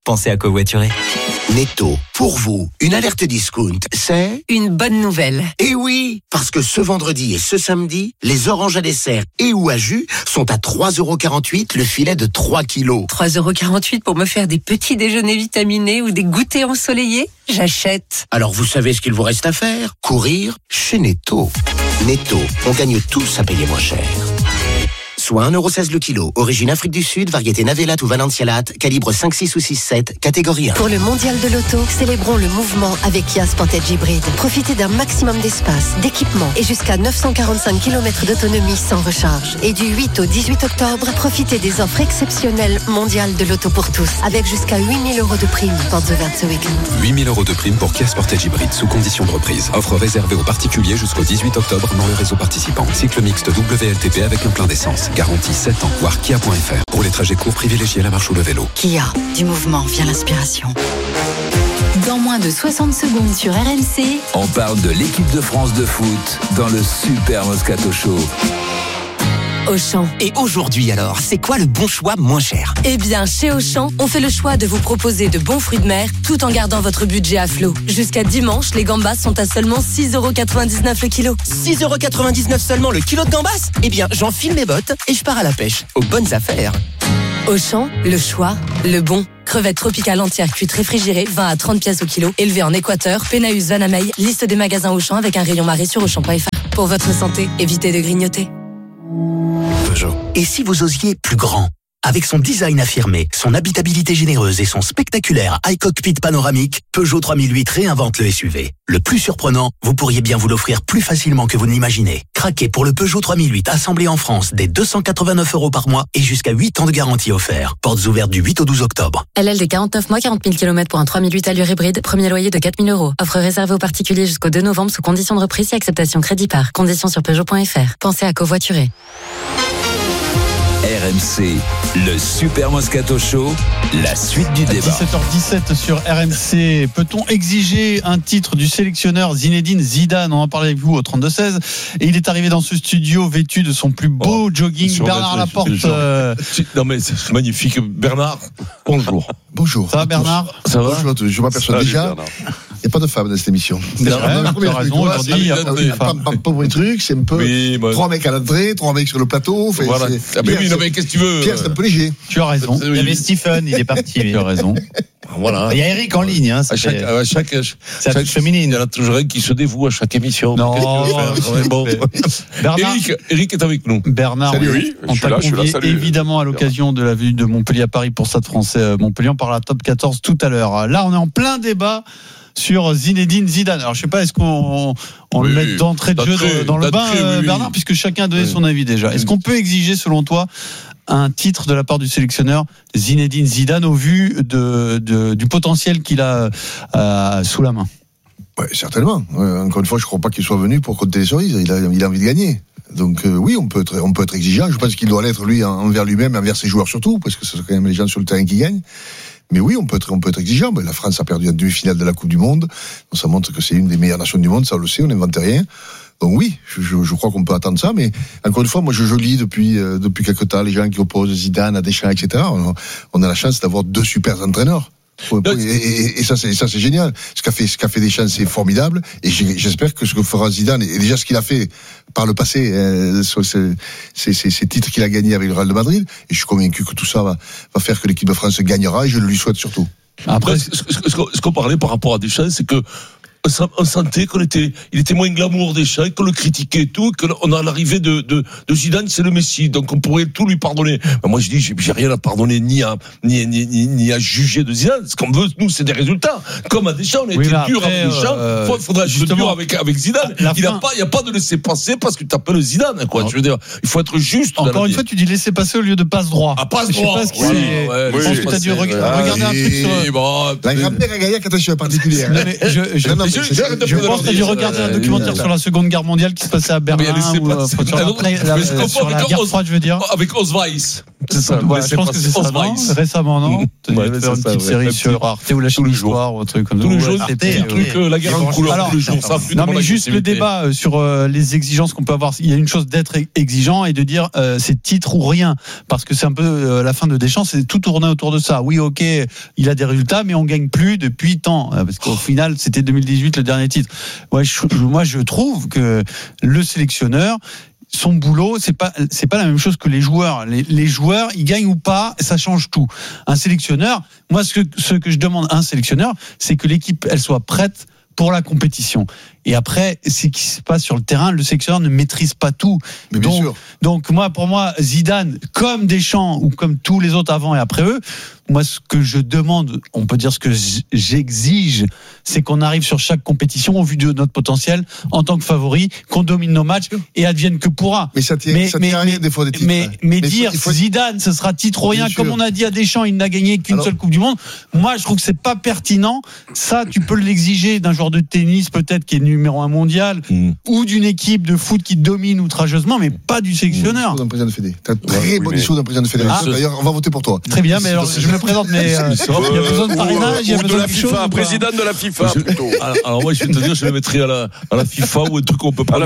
pensez à covoiturer. Netto, pour vous, une alerte discount, c'est Une bonne nouvelle. Eh oui, parce que ce vendredi et ce samedi, les oranges à dessert et ou à jus sont à 3,48€ le filet de 3 kilos. 3,48€ pour me faire des petits déjeuners vitaminés ou des goûters ensoleillés? J'achète. Alors vous savez ce qu'il vous reste à faire? Courir chez Netto. Netto, on gagne tous à payer moins cher. Soit 1,16€ le kilo, origine Afrique du Sud, variété Navelat ou Valencialat, calibre 5, 6 ou 6, 7, catégorie 1. Pour le mondial de l'auto, célébrons le mouvement avec Kia Sportage Hybride. Profitez d'un maximum d'espace, d'équipement et jusqu'à 945 km d'autonomie sans recharge. Et du 8 au 18 octobre, profitez des offres exceptionnelles mondiales de l'auto pour tous, avec jusqu'à 8 000 € de prime. Portes ouvertes ce week-end. 8 000 € de prime pour Kia Sportage Hybride sous condition de reprise. Offre réservée aux particuliers jusqu'au 18 octobre dans le réseau participant. Cycle mixte WLTP avec un plein d'essence. Garantie 7 ans. Voir kia.fr. Pour les trajets courts, privilégiez la marche ou le vélo. Kia, du mouvement vient l'inspiration. Dans moins de 60 secondes sur RMC, On parle de l'équipe de France de foot dans le Super Moscato Show. Auchan. Et aujourd'hui alors, c'est quoi le bon choix moins cher? Eh bien, chez Auchan, on fait le choix de vous proposer de bons fruits de mer tout en gardant votre budget à flot. Jusqu'à dimanche, les gambas sont à seulement 6,99€ le kilo. 6,99€ seulement le kilo de gambas? Eh bien, j'enfile mes bottes et je pars à la pêche. Aux bonnes affaires. Auchan, le choix, le bon. Crevettes tropicales entières cuites réfrigérées, 20 à 30 pièces au kilo. Élevées en Équateur, Pénaus, Vanamey. Liste des magasins Auchan avec un rayon marée sur Auchan.fr. Pour votre santé, évitez de grignoter. Peugeot. Et si vous osiez plus grand? Avec son design affirmé, son habitabilité généreuse et son spectaculaire iCockpit panoramique, Peugeot 3008 réinvente le SUV. Le plus surprenant, vous pourriez bien vous l'offrir plus facilement que vous ne l'imaginez. Craquez pour le Peugeot 3008 assemblé en France dès 289€ par mois et jusqu'à 8 ans de garantie offert. Portes ouvertes du 8 au 12 octobre. LLD 49 mois, 40 000 km pour un 3008 allure hybride. Premier loyer de 4 000 €. Offre réservée aux particuliers jusqu'au 2 novembre sous condition de reprise et acceptation crédit par. Conditions sur Peugeot.fr. Pensez à covoiturer. RMC, le Super Moscato Show, la suite du débat. 17h17 sur RMC. Peut-on exiger un titre du sélectionneur Zinedine Zidane? On en parlait avec vous au 32-16. Et il est arrivé dans ce studio vêtu de son plus beau jogging. Bernard Laporte. Non mais c'est magnifique. Bernard, bonjour. Bonjour. Ça va Bernard? Ça va. Bonjour à tous. Je m'aperçois déjà. Il n'y a pas de femmes dans cette émission. Tu as raison, aujourd'hui, il y a pas de truc, c'est un peu. Oui, 3 mecs à l'entrée, 3 mecs sur le plateau. Voilà. Mais qu'est-ce que tu veux? Pierre, c'est un peu léger. Tu as raison. Il y avait Stephen, il est parti. Tu as raison. Voilà. Il y a Eric en ligne. Hein, à chaque féminine. Il y en a toujours un qui se dévoue à chaque émission. Non. Bon. Bernard, Eric est avec nous. Bernard, Salut, on t'a convié évidemment à l'occasion de la venue de Montpellier à Paris pour Stade Français Montpellier. On parlera top 14 tout à l'heure. Là, on est en plein débat sur Zinedine Zidane. Alors, je sais pas, est-ce qu'on le met d'entrée de jeu dans le bain, Bernard, puisque chacun a donné son avis déjà. Est-ce qu'on peut exiger, selon toi, un titre de la part du sélectionneur Zinedine Zidane au vu du potentiel qu'il a sous la main? Ouais, certainement. Encore une fois, je ne crois pas qu'il soit venu pour compter les cerises. Il a envie de gagner. Donc oui, on peut être exigeant. Je pense qu'il doit l'être lui envers lui-même, envers ses joueurs surtout, parce que ce sont quand même les gens sur le terrain qui gagnent. Mais oui, on peut être exigeant. La France a perdu en demi-finale de la Coupe du Monde. Donc ça montre que c'est une des meilleures nations du monde, ça on le sait, on n'invente rien. Donc oui, je crois qu'on peut attendre ça, mais encore une fois, moi je lis depuis quelque temps les gens qui opposent Zidane à Deschamps, etc. On a la chance d'avoir 2 super entraîneurs. Et ça c'est génial. Ce qu'a fait Deschamps, c'est formidable. Et j'espère que ce que fera Zidane, et déjà ce qu'il a fait par le passé, ces titres qu'il a gagnés avec le Real de Madrid, et je suis convaincu que tout ça va faire que l'équipe de France gagnera, et je le lui souhaite surtout. Après, ce qu'on parlait par rapport à Deschamps, c'est que on sentait il était moins glamour Deschamps, qu'on le critiquait et tout, qu'on a l'arrivée de Zidane, c'est le Messi, donc on pourrait tout lui pardonner. Mais moi je dis, j'ai rien à pardonner ni à juger de Zidane. Ce qu'on veut, nous, c'est des résultats. Comme à Deschamps, on a été dur avec Deschamps. Il faudra être dur avec Zidane. Il n'y a pas de laisser passer parce que tu t'appelles Zidane, quoi. Je veux dire, il faut être juste. Encore une fois, tu dis laisser passer au lieu de passe droit. Ah, passe droit. Je pense que tu as dû regarder un truc sur. La grand-mère a gagné quand je suis particulière. Je pense que j'ai regardé un documentaire sur la Seconde Guerre mondiale qui se passait à Berlin, sur la guerre froide, je veux dire. Avec Osweiss. C'est ça. Voilà, je pense que c'est ça. Non, récemment, non. Tu Ouais, faire c'est une ça, petite série sur Arte ou la chaîne d'histoire ou un truc comme ça. Tous les jours, Arte, des trucs, la guerre en couleur, tous les jours. Ça non, mais juste le débat sur les exigences qu'on peut avoir. Il y a une chose d'être exigeant et de dire c'est titre ou rien. Parce que c'est un peu la fin de Deschamps, c'est tout tourné autour de ça. Oui, ok, il a des résultats, mais on gagne plus depuis tant. Parce qu'au final, c'était 2018 le dernier titre. Ouais, moi, je trouve que le sélectionneur, son boulot, c'est pas la même chose que les joueurs. Les joueurs, ils gagnent ou pas, ça change tout. Un sélectionneur, moi, ce que je demande à un sélectionneur, c'est que l'équipe, elle soit prête pour la compétition. Et après, ce qui se passe sur le terrain, le sélectionneur ne maîtrise pas tout. Mais bien sûr. Donc pour moi, Zidane, comme Deschamps ou comme tous les autres avant et après eux, moi, ce que je demande, on peut dire ce que j'exige, c'est qu'on arrive sur chaque compétition au vu de notre potentiel en tant que favori, qu'on domine nos matchs et advienne que pourra. Mais ça tient à rien des fois des titres. Mais dire Zidane, ce sera titre ou rien, comme on a dit à Deschamps, il n'a gagné qu'une seule Coupe du Monde. Moi, je trouve que c'est pas pertinent. Ça, tu peux l'exiger d'un joueur de tennis peut-être qui est numéro 1 mondial ou d'une équipe de foot qui domine outrageusement, mais pas du sélectionneur. D'un président de Fédé. T'as très bonne discours d'un président de fédération. D'ailleurs, on va voter pour toi. Très bien, mais alors je me présente, mais il y a besoin de parrainage, il y a besoin de la FIFA, président de la FIFA plutôt. Alors moi, je vais te dire, je le mettrai à la FIFA ou un truc où on peut pas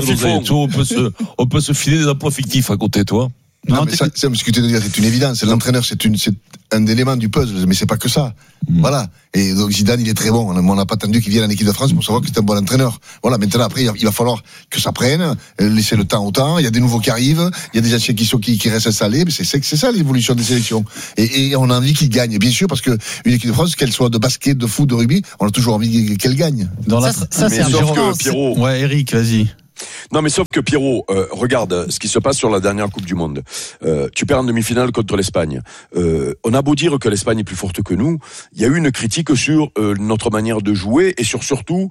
on peut se filer des emplois fictifs à côté, toi. Non, mais ça, ce que tu veux dire, c'est une évidence. L'entraîneur, c'est un élément du puzzle, mais c'est pas que ça. Voilà. Et donc Zidane, il est très bon. On n'a pas attendu qu'il vienne en équipe de France pour savoir que c'est un bon entraîneur. Voilà. Maintenant, après, il va falloir que ça prenne, laisser le temps au temps. Il y a des nouveaux qui arrivent, il y a des anciens qui restent installés. Mais c'est ça l'évolution des sélections. Et on a envie qu'ils gagnent, bien sûr, parce que une équipe de France, qu'elle soit de basket, de foot, de rugby, on a toujours envie qu'elle gagne. Ça c'est un Pierrot. Ouais, Eric, vas-y. Non, mais sauf que Pierrot, regarde ce qui se passe sur la dernière Coupe du Monde. Tu perds en demi-finale contre l'Espagne. On a beau dire que l'Espagne est plus forte que nous, il y a eu une critique sur notre manière de jouer et sur surtout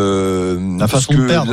la façon de perdre.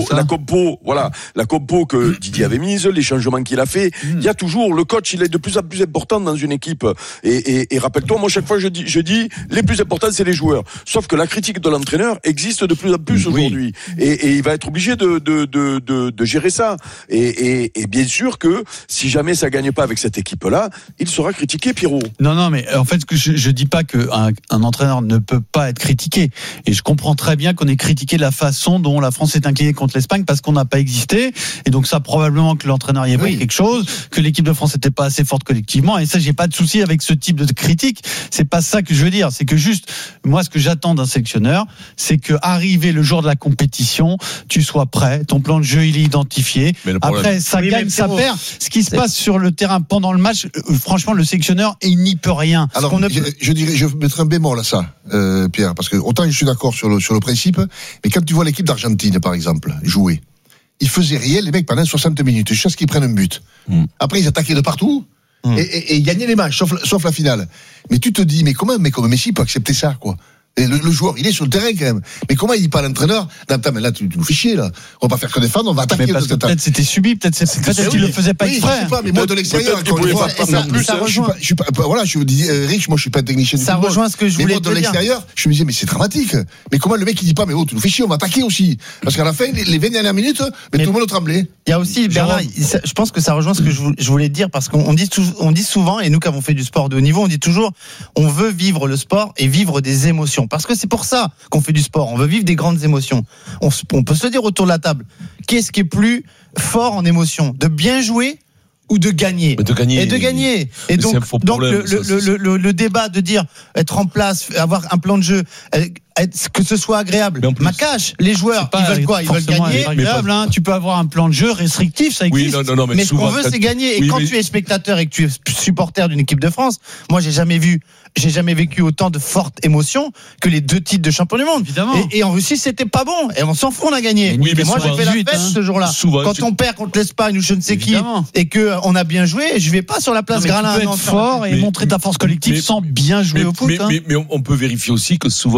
La compo que Didier avait mise, les changements qu'il a fait. Il y a toujours le coach, il est de plus en plus important dans une équipe. Et rappelle-toi, moi chaque fois je dis les plus importants c'est les joueurs. Sauf que la critique de l'entraîneur existe de plus en plus aujourd'hui. Et il va être obligé de gérer ça. Et bien sûr que si jamais ça gagne pas avec cette équipe-là, il sera critiqué, Pierrot. Non, mais en fait, je dis pas qu'un entraîneur ne peut pas être critiqué. Et je comprends très bien qu'on ait critiqué la façon dont la France s'est inclinée contre l'Espagne parce qu'on n'a pas existé. Et donc ça, probablement que l'entraîneur y avait quelque chose, que l'équipe de France n'était pas assez forte collectivement. Et ça, j'ai pas de souci avec ce type de critique. C'est pas ça que je veux dire. C'est que juste, moi, ce que j'attends d'un sélectionneur, c'est que arrivé le jour de la compétition, tu sois prêt. Ton plan de jeu, il est identifié. Après, ça gagne, ça perd. Ce qui se passe sur le terrain pendant le match, franchement, le sélectionneur, il n'y peut rien. Alors, je mettrais un bémol à ça, Pierre, parce que autant je suis d'accord sur le principe, mais quand tu vois l'équipe d'Argentine, par exemple, jouer, ils faisaient rien, les mecs, pendant 60 minutes, jusqu'à ce qu'ils prennent un but. Après, ils attaquaient de partout. Et ils gagnaient les matchs, sauf la finale. Mais tu te dis, mais comment un mec comme Messi peut accepter ça, quoi? Et le joueur, il est sur le terrain quand même. Mais comment il dit pas à l'entraîneur? Mais là, tu nous fais chier, là. On va pas faire que défendre, on va attaquer. Mais parce que peut-être c'était subi, peut-être qu'il le faisait pas exprès. Je sais pas, mais moi de l'extérieur, encore une fois, je vous dis, Rich, moi je suis pas technicien du football. Ça rejoint ce que je voulais te dire. Mais moi de l'extérieur, je me disais, mais c'est dramatique. Mais comment le mec il dit pas, mais tu nous fais chier, on va attaquer aussi. Parce qu'à la fin, les 20 dernières minutes, mais tout le monde tremblait. Il y a aussi, Bernard, je pense que ça rejoint ce que je voulais te dire, parce qu'on dit souvent, et nous qui avons fait du sport de haut niveau, on dit toujours, on veut vivre le sport et vivre des émotions. Parce que c'est pour ça qu'on fait du sport. On veut vivre des grandes émotions. On peut se dire autour de la table, qu'est-ce qui est plus fort en émotion? De bien jouer ou de gagner? Et de gagner. Et donc le débat de dire être en place, avoir un plan de jeu, que ce soit agréable. Macache, les joueurs, ils veulent quoi? Ils veulent gagner. Agréable, hein. Tu peux avoir un plan de jeu restrictif, ça existe. Oui, non, mais ce qu'on veut, c'est gagner. Et quand tu es spectateur et que tu es supporter d'une équipe de France, moi, j'ai jamais vécu autant de fortes émotions que les 2 titres de champion du monde. Évidemment. Et en Russie, c'était pas bon. Et on s'en fout, on a gagné. Mais moi, j'ai fait la fête ce jour-là. Quand on perd contre l'Espagne ou je ne sais qui, et que on a bien joué, je vais pas sur la place Gralin. Tu peux être fort et montrer ta force collective sans bien jouer au foot. Mais on peut vérifier aussi que souvent, quand tu gagnes,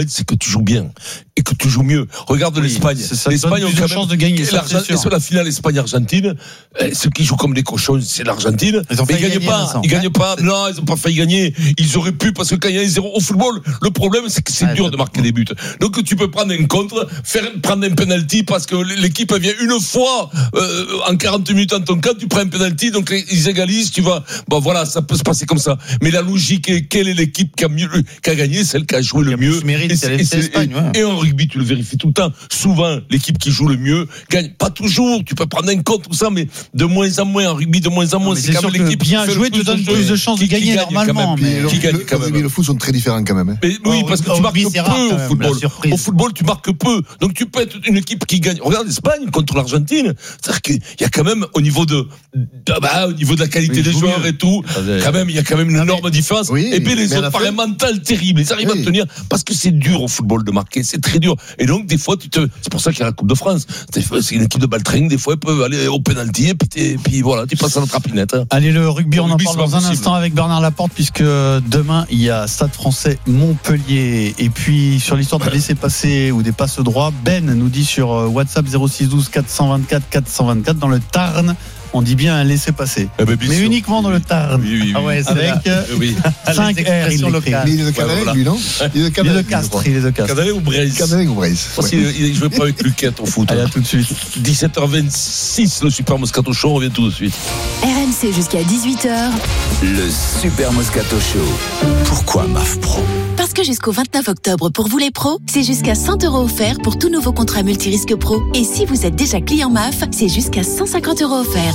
nouvelle, c'est que tu joues bien et que tu joues mieux. Regarde l'Espagne. L'Espagne a plus de chances de gagner. Sur la finale Espagne-Argentine, ceux qui jouent comme des cochons, c'est l'Argentine. Ils gagnent pas. Non, ils ont pas failli gagner. Ils auraient pu, parce que quand il y a 0 au football, le problème, c'est que c'est dur de marquer des buts. Donc, tu peux prendre un contre, prendre un penalty parce que l'équipe vient une fois, en 40 minutes en ton cas, tu prends un penalty, donc ils égalisent, tu vas, voilà, ça peut se passer comme ça. Mais la logique est, quelle est l'équipe qui a gagné, celle qui a joué le mieux. Et en rugby, tu le vérifies tout le temps. Souvent, l'équipe qui joue le mieux gagne. Pas toujours, tu peux prendre un contre, tout ça, mais de moins en moins, en rugby, de moins en moins. C'est quand même l'équipe bien jouée te donne plus de chances de gagner normalement. Le foot sont très différents quand même. Mais oui, parce que tu marques peu au football. Au football, tu marques peu. Donc tu peux être une équipe qui gagne. Regarde l'Espagne contre l'Argentine. C'est-à-dire qu'il y a quand même au niveau de la qualité des joueurs et tout, quand même, il y a quand même une énorme différence. Et puis les autres par un mental terrible. Ils arrivent à tenir parce que c'est dur au football de marquer. C'est très dur. Et donc des fois, c'est pour ça qu'il y a la Coupe de France. C'est une équipe de baltringue. Des fois, ils peuvent aller au penalty et puis voilà, tu passes à notre rapinette. Allez, le rugby, on en parle dans un instant avec Bernard Laporte, puisque demain il y a Stade Français Montpellier. Et puis sur l'histoire de laisser-passer ou des passes droits, Ben nous dit sur WhatsApp 0612 424 424 dans le Tarn. On dit bien un laisser-passer. Mais uniquement dans le Tarn. Oui. Ah ouais, avec 5 R, il l'écrit. Il est de Canalet, lui, non? Il est de Castres. Canalet ou Braise? Canalet ou Braise. Parce qu'il jouait pas avec Luquette au foot. Allez, à tout de suite. 17h26, le Super Moscato Show, on revient tout de suite. RMC jusqu'à 18h. Le Super Moscato Show. Pourquoi MAF Pro? Parce que jusqu'au 29 octobre, pour vous les pros, c'est jusqu'à 100 € offerts pour tout nouveau contrat multirisque pro. Et si vous êtes déjà client MAF, c'est jusqu'à 150 € offerts.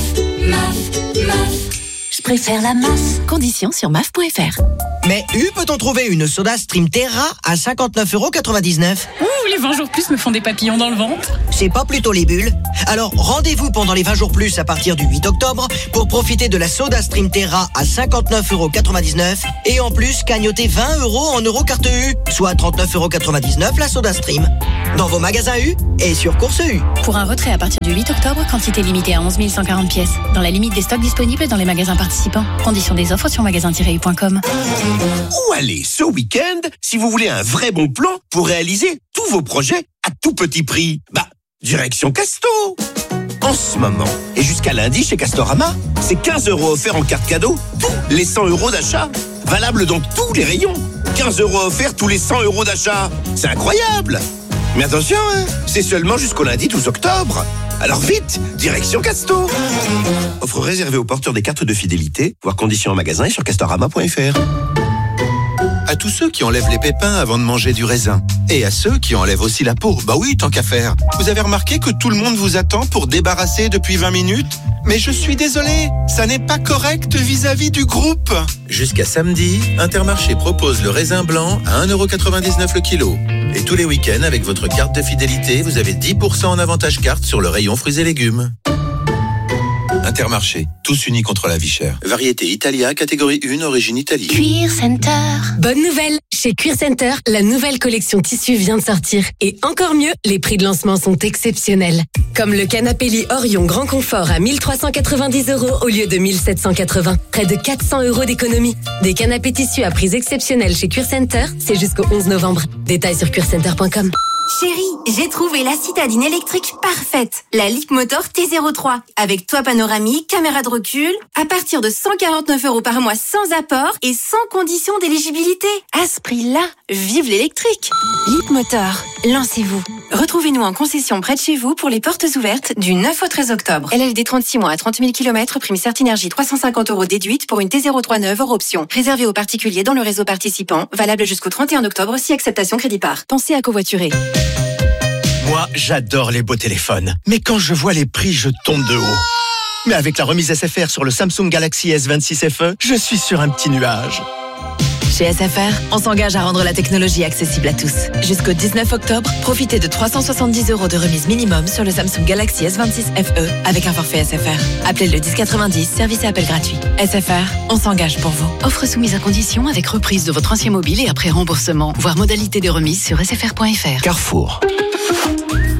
MAF. Je préfère la MAF. Conditions sur MAF.fr. Mais peut-on trouver une Soda Stream Terra à 59,99 €? Ouh, les 20 jours plus me font des papillons dans le ventre. C'est pas plutôt les bulles? Alors rendez-vous pendant les 20 jours plus à partir du 8 octobre pour profiter de la Soda Stream Terra à 59,99 € et en plus cagnoter 20 € en euros carte U, soit 39,99 € la Soda Stream. Dans vos magasins U et sur Course U. Pour un retrait à partir du 8 octobre, quantité limitée à 11 140 pièces. Dans la limite des stocks disponibles dans les magasins participants. Conditions des offres sur magasin-u.com. Où aller ce week-end si vous voulez un vrai bon plan pour réaliser tous vos projets à tout petit prix? Direction Casto. En ce moment, et jusqu'à lundi chez Castorama, c'est 15 € offerts en carte cadeau, tous les 100 € d'achat. Valable dans tous les rayons. 15 € offerts tous les 100 € d'achat. C'est incroyable. Mais attention, c'est seulement jusqu'au lundi 12 octobre. Alors vite, direction Casto. Offre réservée aux porteurs des cartes de fidélité, voir conditions en magasin et sur castorama.fr. À tous ceux qui enlèvent les pépins avant de manger du raisin. Et à ceux qui enlèvent aussi la peau. Bah oui, tant qu'à faire. Vous avez remarqué que tout le monde vous attend pour débarrasser depuis 20 minutes? Mais je suis désolé, ça n'est pas correct vis-à-vis du groupe. Jusqu'à samedi, Intermarché propose le raisin blanc à 1,99 € le kilo. Et tous les week-ends, avec votre carte de fidélité, vous avez 10% en avantage carte sur le rayon fruits et légumes. Intermarché, tous unis contre la vie chère. Variété Italia, catégorie 1, origine Italie. Cuir Center. Bonne nouvelle! Chez Cuir Center, la nouvelle collection tissu vient de sortir. Et encore mieux, les prix de lancement sont exceptionnels. Comme le canapé lit Orion Grand Confort à 1390 € au lieu de 1780. Près de 400 € d'économie. Des canapés tissus à prix exceptionnels chez Cuir Center, c'est jusqu'au 11 novembre. Détails sur cuircenter.com. Chérie, j'ai trouvé la citadine électrique parfaite. La Leapmotor T03. Avec toit panoramique, caméra de recul. À partir de 149 € par mois sans apport et sans condition d'éligibilité. À ce prix-là, vive l'électrique. Leapmotor, lancez-vous. Retrouvez-nous en concession près de chez vous pour les portes ouvertes du 9 au 13 octobre. LLD 36 mois à 30 000 km, prime Certinergie 350 € déduite pour une T03 neuve hors option. Réservé aux particuliers dans le réseau participant. Valable jusqu'au 31 octobre si acceptation crédit par. Pensez à covoiturer. Moi, j'adore les beaux téléphones. Mais quand je vois les prix, je tombe de haut. Mais avec la remise SFR sur le Samsung Galaxy S26 FE, je suis sur un petit nuage. Chez SFR, on s'engage à rendre la technologie accessible à tous. Jusqu'au 19 octobre, profitez de 370 € de remise minimum sur le Samsung Galaxy S26 FE avec un forfait SFR. Appelez le 1090, service et appel gratuit. SFR, on s'engage pour vous. Offre soumise à condition avec reprise de votre ancien mobile et après remboursement. Voir modalité de remise sur sfr.fr. Carrefour.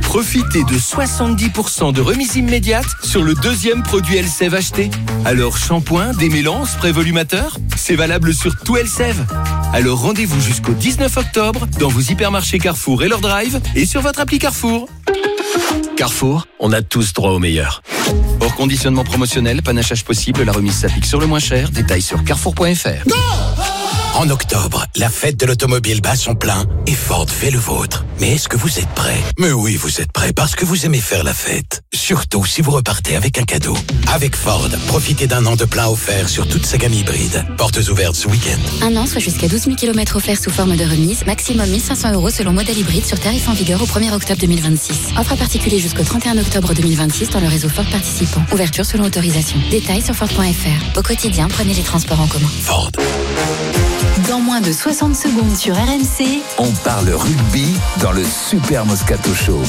Profitez de 70% de remise immédiate sur le deuxième produit Elseve acheté. Alors shampoing, démêlant, spray volumateur, c'est valable sur tout Elseve. Alors rendez-vous jusqu'au 19 octobre dans vos hypermarchés Carrefour et leur drive et sur votre appli Carrefour. Carrefour, on a tous droit au meilleur. Hors conditionnement promotionnel, panachage possible, la remise s'applique sur le moins cher. Détails sur carrefour.fr. En octobre, la fête de l'automobile bat son plein et Ford fait le vôtre. Mais est-ce que vous êtes prêts ? Mais oui, vous êtes prêts parce que vous aimez faire la fête. Surtout si vous repartez avec un cadeau. Avec Ford, profitez d'un an de plein offert sur toute sa gamme hybride. Portes ouvertes ce week-end. Un an, soit jusqu'à 12 000 km offerts sous forme de remise, maximum 1 500 € selon modèle hybride sur tarif en vigueur au 1er octobre 2026. Offre à particulier jusqu'au 31 octobre 2026 dans le réseau Ford participant. Ouverture selon autorisation. Détails sur Ford.fr. Au quotidien, prenez les transports en commun. Ford. Dans moins de 60 secondes sur RMC, On parle rugby dans le Super Moscato Show.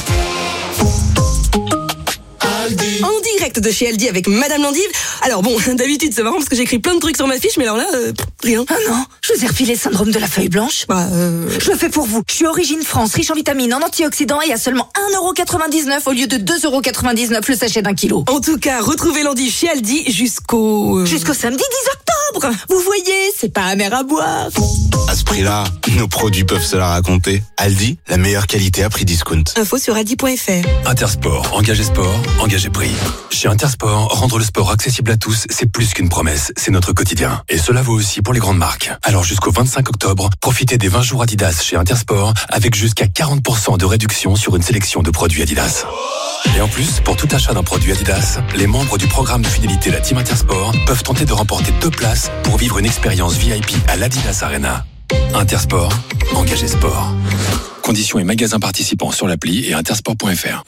En direct de chez Aldi avec Madame Landive. Alors bon, d'habitude c'est marrant parce que j'écris plein de trucs sur ma fiche, mais alors là, rien. Ah non, je vous ai refilé le syndrome de la feuille blanche. Je le fais pour vous. Je suis Origine France, riche en vitamines, en antioxydants et à seulement 1,99€ au lieu de 2,99€ le sachet d'1 kilo. En tout cas, retrouvez Landive chez Aldi jusqu'au samedi 10 octobre. Vous voyez, c'est pas amer à boire. À ce prix-là, nos produits peuvent se la raconter. Aldi, la meilleure qualité à prix discount. Info sur aldi.fr. Intersport, engagé sport, engagé prix. Chez Intersport, rendre le sport accessible à tous, c'est plus qu'une promesse, c'est notre quotidien. Et cela vaut aussi pour les grandes marques. Alors jusqu'au 25 octobre, profitez des 20 jours Adidas chez Intersport avec jusqu'à 40% de réduction sur une sélection de produits Adidas. Et en plus, pour tout achat d'un produit Adidas, les membres du programme de fidélité La Team Intersport peuvent tenter de remporter 2 places pour vivre une expérience VIP à l'Adidas Arena. Intersport, engagé sport. Conditions et magasins participants sur l'appli et intersport.fr.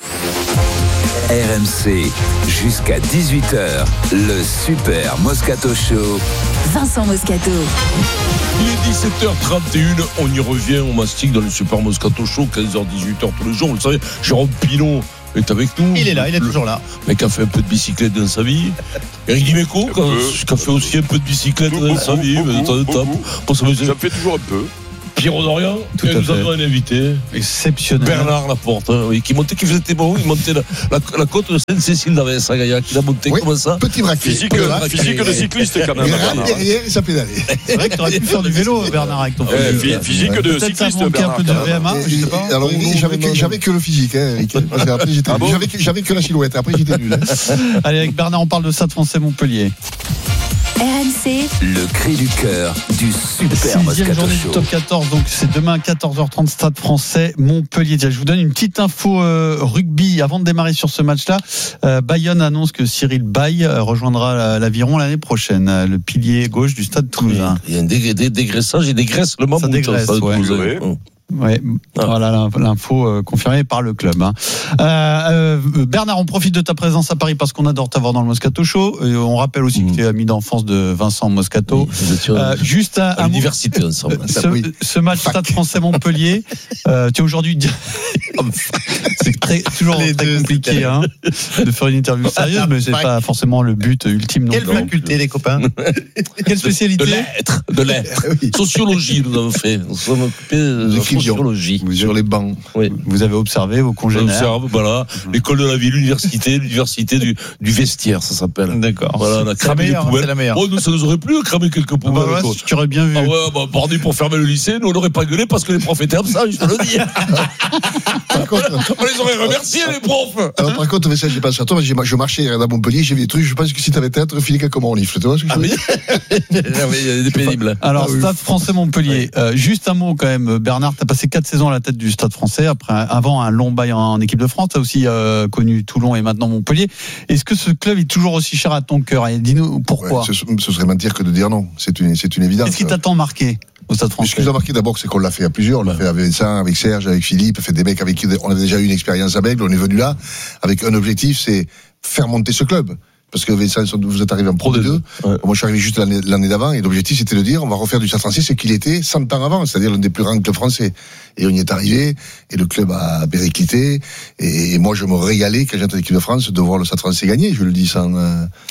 RMC, jusqu'à 18h, le Super Moscato Show. Vincent Moscato. Il est 17h31, on y revient, on mastique dans le Super Moscato Show, 15h-18h tous les jours, vous le savez, Jérôme Pilon est avec nous. Il est là, il est toujours là. Le mec a fait un peu de bicyclette dans sa vie. Eric Dimeco, qui a fait aussi un peu de bicyclette dans sa vie, mais de temps en temps. Ça me fait toujours un peu. Pierrot Dorian, et nous avons un invité exceptionnel, Bernard Laporte, qui faisait bon, il montait la côte de Sainte-Cécile d'Avès à Gaillac, il a monté comme ça. Petit braquet. Physique de cycliste quand même. Derrière, il s'appelait d'aller. C'est vrai que tu aurais pu faire du vélo, Bernard, avec ton physique de cycliste, Bernard. Un peu de VMA, je sais pas. Alors, j'avais que le physique, Eric. Parce qu'après, j'avais que la silhouette. Après, j'étais nul. Allez, avec Bernard, on parle de Stade Français Montpellier. RMC, Le cri du cœur du Super Moscato Show. 6e journée du top 14, donc c'est demain 14h30, Stade Français Montpellier. Je vous donne une petite info rugby avant de démarrer sur ce match-là. Bayonne annonce que Cyril Baille rejoindra l'Aviron l'année prochaine, le pilier gauche du Stade Toulousain. Il y a un dégraissage, il dégraisse le membre. Ça dégraisse, ouais. Ouais, voilà l'info confirmée par le club. Bernard, on profite de ta présence à Paris parce qu'on adore t'avoir dans le Moscato Show. Et on rappelle aussi que tu es ami d'enfance de Vincent Moscato. Juste à l'université ensemble. Ce match Stade Français Montpellier, tu es aujourd'hui. C'est toujours très compliqué de faire une interview sérieuse, mais c'est pas forcément le but ultime. Quelle faculté, les copains? Quelle spécialité? De l'être. Sociologie, nous avons fait. Nous sommes occupés de sociologie. Sur les bancs. Oui. Vous avez observé vos congénères. On observe, voilà. L'école de la ville, l'université du vestiaire, ça s'appelle. D'accord. Voilà, on a cramé les poubelles. C'est la meilleure. Oh, nous, ça nous aurait plu de cramer quelques poubelles. Bah, tu aurais bien vu. Ah ouais, bordé pour fermer le lycée, nous on n'aurait pas gueulé parce que les profs étaient absents, je te le dis. Par contre, on les aurait remerciés, les profs. Alors, par contre, ça, j'ai pas à toi, je marchais à Montpellier, j'ai vu des trucs, je pense que si t'avais tête, filé quelques mots en livre, tu vois ce que je veux dire? C'est pénible. Alors, Stade Français Montpellier. Juste un mot quand même, Bernard, t'as passé 4 saisons à la tête du Stade Français, avant un long bail en équipe de France, t'as aussi connu Toulon et maintenant Montpellier. Est-ce que ce club est toujours aussi cher à ton cœur? Et dis-nous pourquoi. Ouais, ce serait mentir que de dire non, c'est une évidence. Qu'est-ce qui t'a tant marqué au Stade Français? Ce qui nous a marqué d'abord, c'est qu'on l'a fait à plusieurs. On l'a fait avec Vincent, avec Serge, avec Philippe, fait des mecs avec qui on avait déjà eu une expérience à Bègle. On est venu là avec un objectif, c'est faire monter ce club. Parce que Vincent, vous êtes arrivé en Pro D2. Ouais. Moi, je suis arrivé juste l'année d'avant. Et l'objectif, c'était de dire, on va refaire du Stade Français ce qu'il était 100 ans avant, c'est-à-dire l'un des plus grands clubs français. Et on y est arrivé. Et le club a périclité. Et moi, je me régalais, quand j'étais à l'équipe de France, de voir le Stade Français gagner. Je le dis sans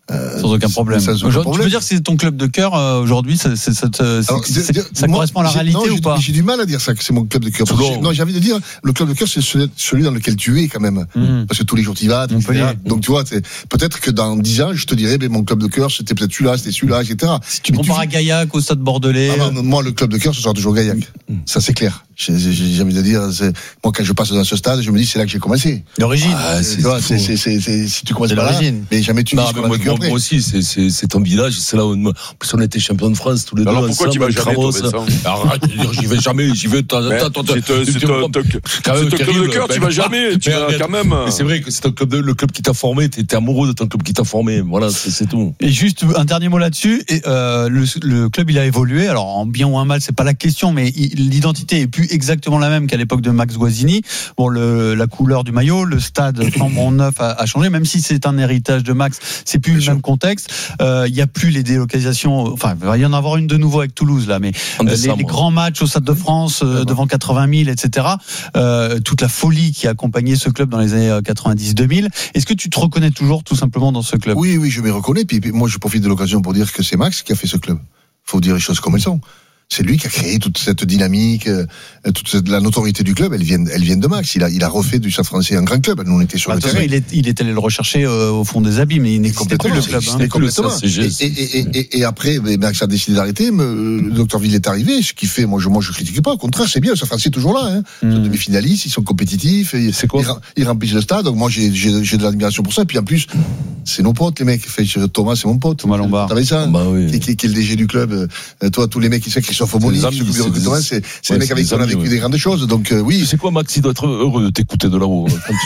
Sans aucun problème. Tu veux dire que c'est ton club de cœur aujourd'hui, ça correspond à la réalité ou pas? J'ai du mal à dire ça, que c'est mon club de cœur. Non, j'ai envie de dire, le club de cœur, c'est celui dans lequel tu es quand même. Parce que tous les jours tu y vas, donc tu vois, peut-être que dans 10 ans, je te dirais, mon club de cœur, c'était peut-être celui-là, etc. Si tu compares à Gaillac, au Stade Bordelais. Moi, le club de cœur, ce sera toujours Gaillac. Ça, c'est clair. J'ai envie de dire, moi, quand je passe dans ce stade, je me dis, c'est là que j'ai commencé. L'origine. Si tu commences par là, mais jamais tu dis ce qu'on a vécu après. Moi aussi, c'est ton village, c'est là où en plus on était champion de France tous les deux. Alors pourquoi tu vas jamais, Arrête, j'y vais jamais, j'y vais de temps en temps. C'est ton club de cœur, tu vas jamais, tu vas quand même. Mais c'est vrai que c'est le club qui t'a formé, t'es amoureux de ton club qui t'a formé, voilà, c'est tout. Et juste un dernier mot là-dessus, le club il a évolué, alors en bien ou en mal, c'est pas la question, mais l'identité est plus exactement la même qu'à l'époque de Max Guazzini. Bon, la couleur du maillot, le stade flambant neuf a changé, même si c'est un héritage de Max, c'est plus le même contexte. Il y a plus les délocalisations, enfin il va y en avoir une de nouveau avec Toulouse là, mais les grands matchs au Stade de France devant 80 000, etc. Toute la folie qui a accompagné ce club dans les années 90-2000. Est-ce que tu te reconnais toujours tout simplement dans ce club? Oui, je me reconnais. Puis moi, je profite de l'occasion pour dire que c'est Max qui a fait ce club. Faut dire les choses comme elles sont. C'est lui qui a créé toute cette dynamique, la notoriété du club. Elle vient de Max. Il a refait du Stade Français un grand club. Nous, on était sur le terrain. Il est allé le rechercher au fond des abîmes, mais il n'existait plus le club. Complètement. Et après, Max a décidé d'arrêter. Le docteur Ville est arrivé. Ce qui fait, moi, je critique pas. Au contraire, c'est bien. Le Stade Français est toujours là. Ils sont demi-finalistes, ils sont compétitifs. Ils remplissent le stade. Donc moi, j'ai de l'admiration pour ça. Puis en plus, c'est nos potes, les mecs. Thomas, c'est mon pote. Thomas Lombard. T'avais ça? Qui est le DG du club. Toi, tous les mecs qui savent Christophe Aumonique, c'est les mecs avec qui on a vécu des grandes choses. Donc oui. C'est quoi, Max? Il doit être heureux de t'écouter de là-haut.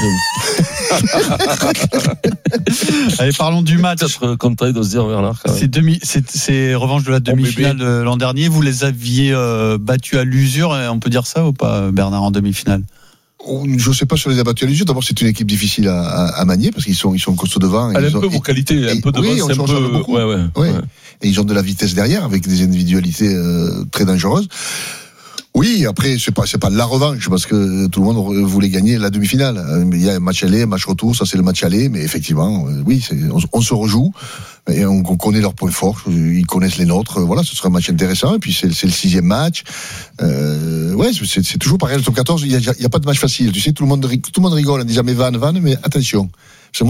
Allez, parlons du match. Content de se dire, Bernard. C'est revanche de la demi-finale de l'an dernier. Vous les aviez battus à l'usure, on peut dire ça ou pas, Bernard, en demi-finale? Je ne sais pas si on les a battus à l'usure. D'abord, c'est une équipe difficile à manier parce qu'ils sont costauds devant. Elle a un peu vos qualités, un peu de oui, on change beaucoup. Ouais. Et ils ont de la vitesse derrière avec des individualités très dangereuses. Oui, après, c'est pas la revanche, parce que tout le monde voulait gagner la demi-finale. Il y a un match aller, un match retour, ça c'est le match aller, mais effectivement, oui, on se rejoue, et on connaît leurs points forts, ils connaissent les nôtres, voilà, ce sera un match intéressant, et puis c'est le 6e match. Ouais, c'est toujours pareil, le top 14, il y a pas de match facile, tu sais, tout le monde rigole en disant mais vanne, mais attention.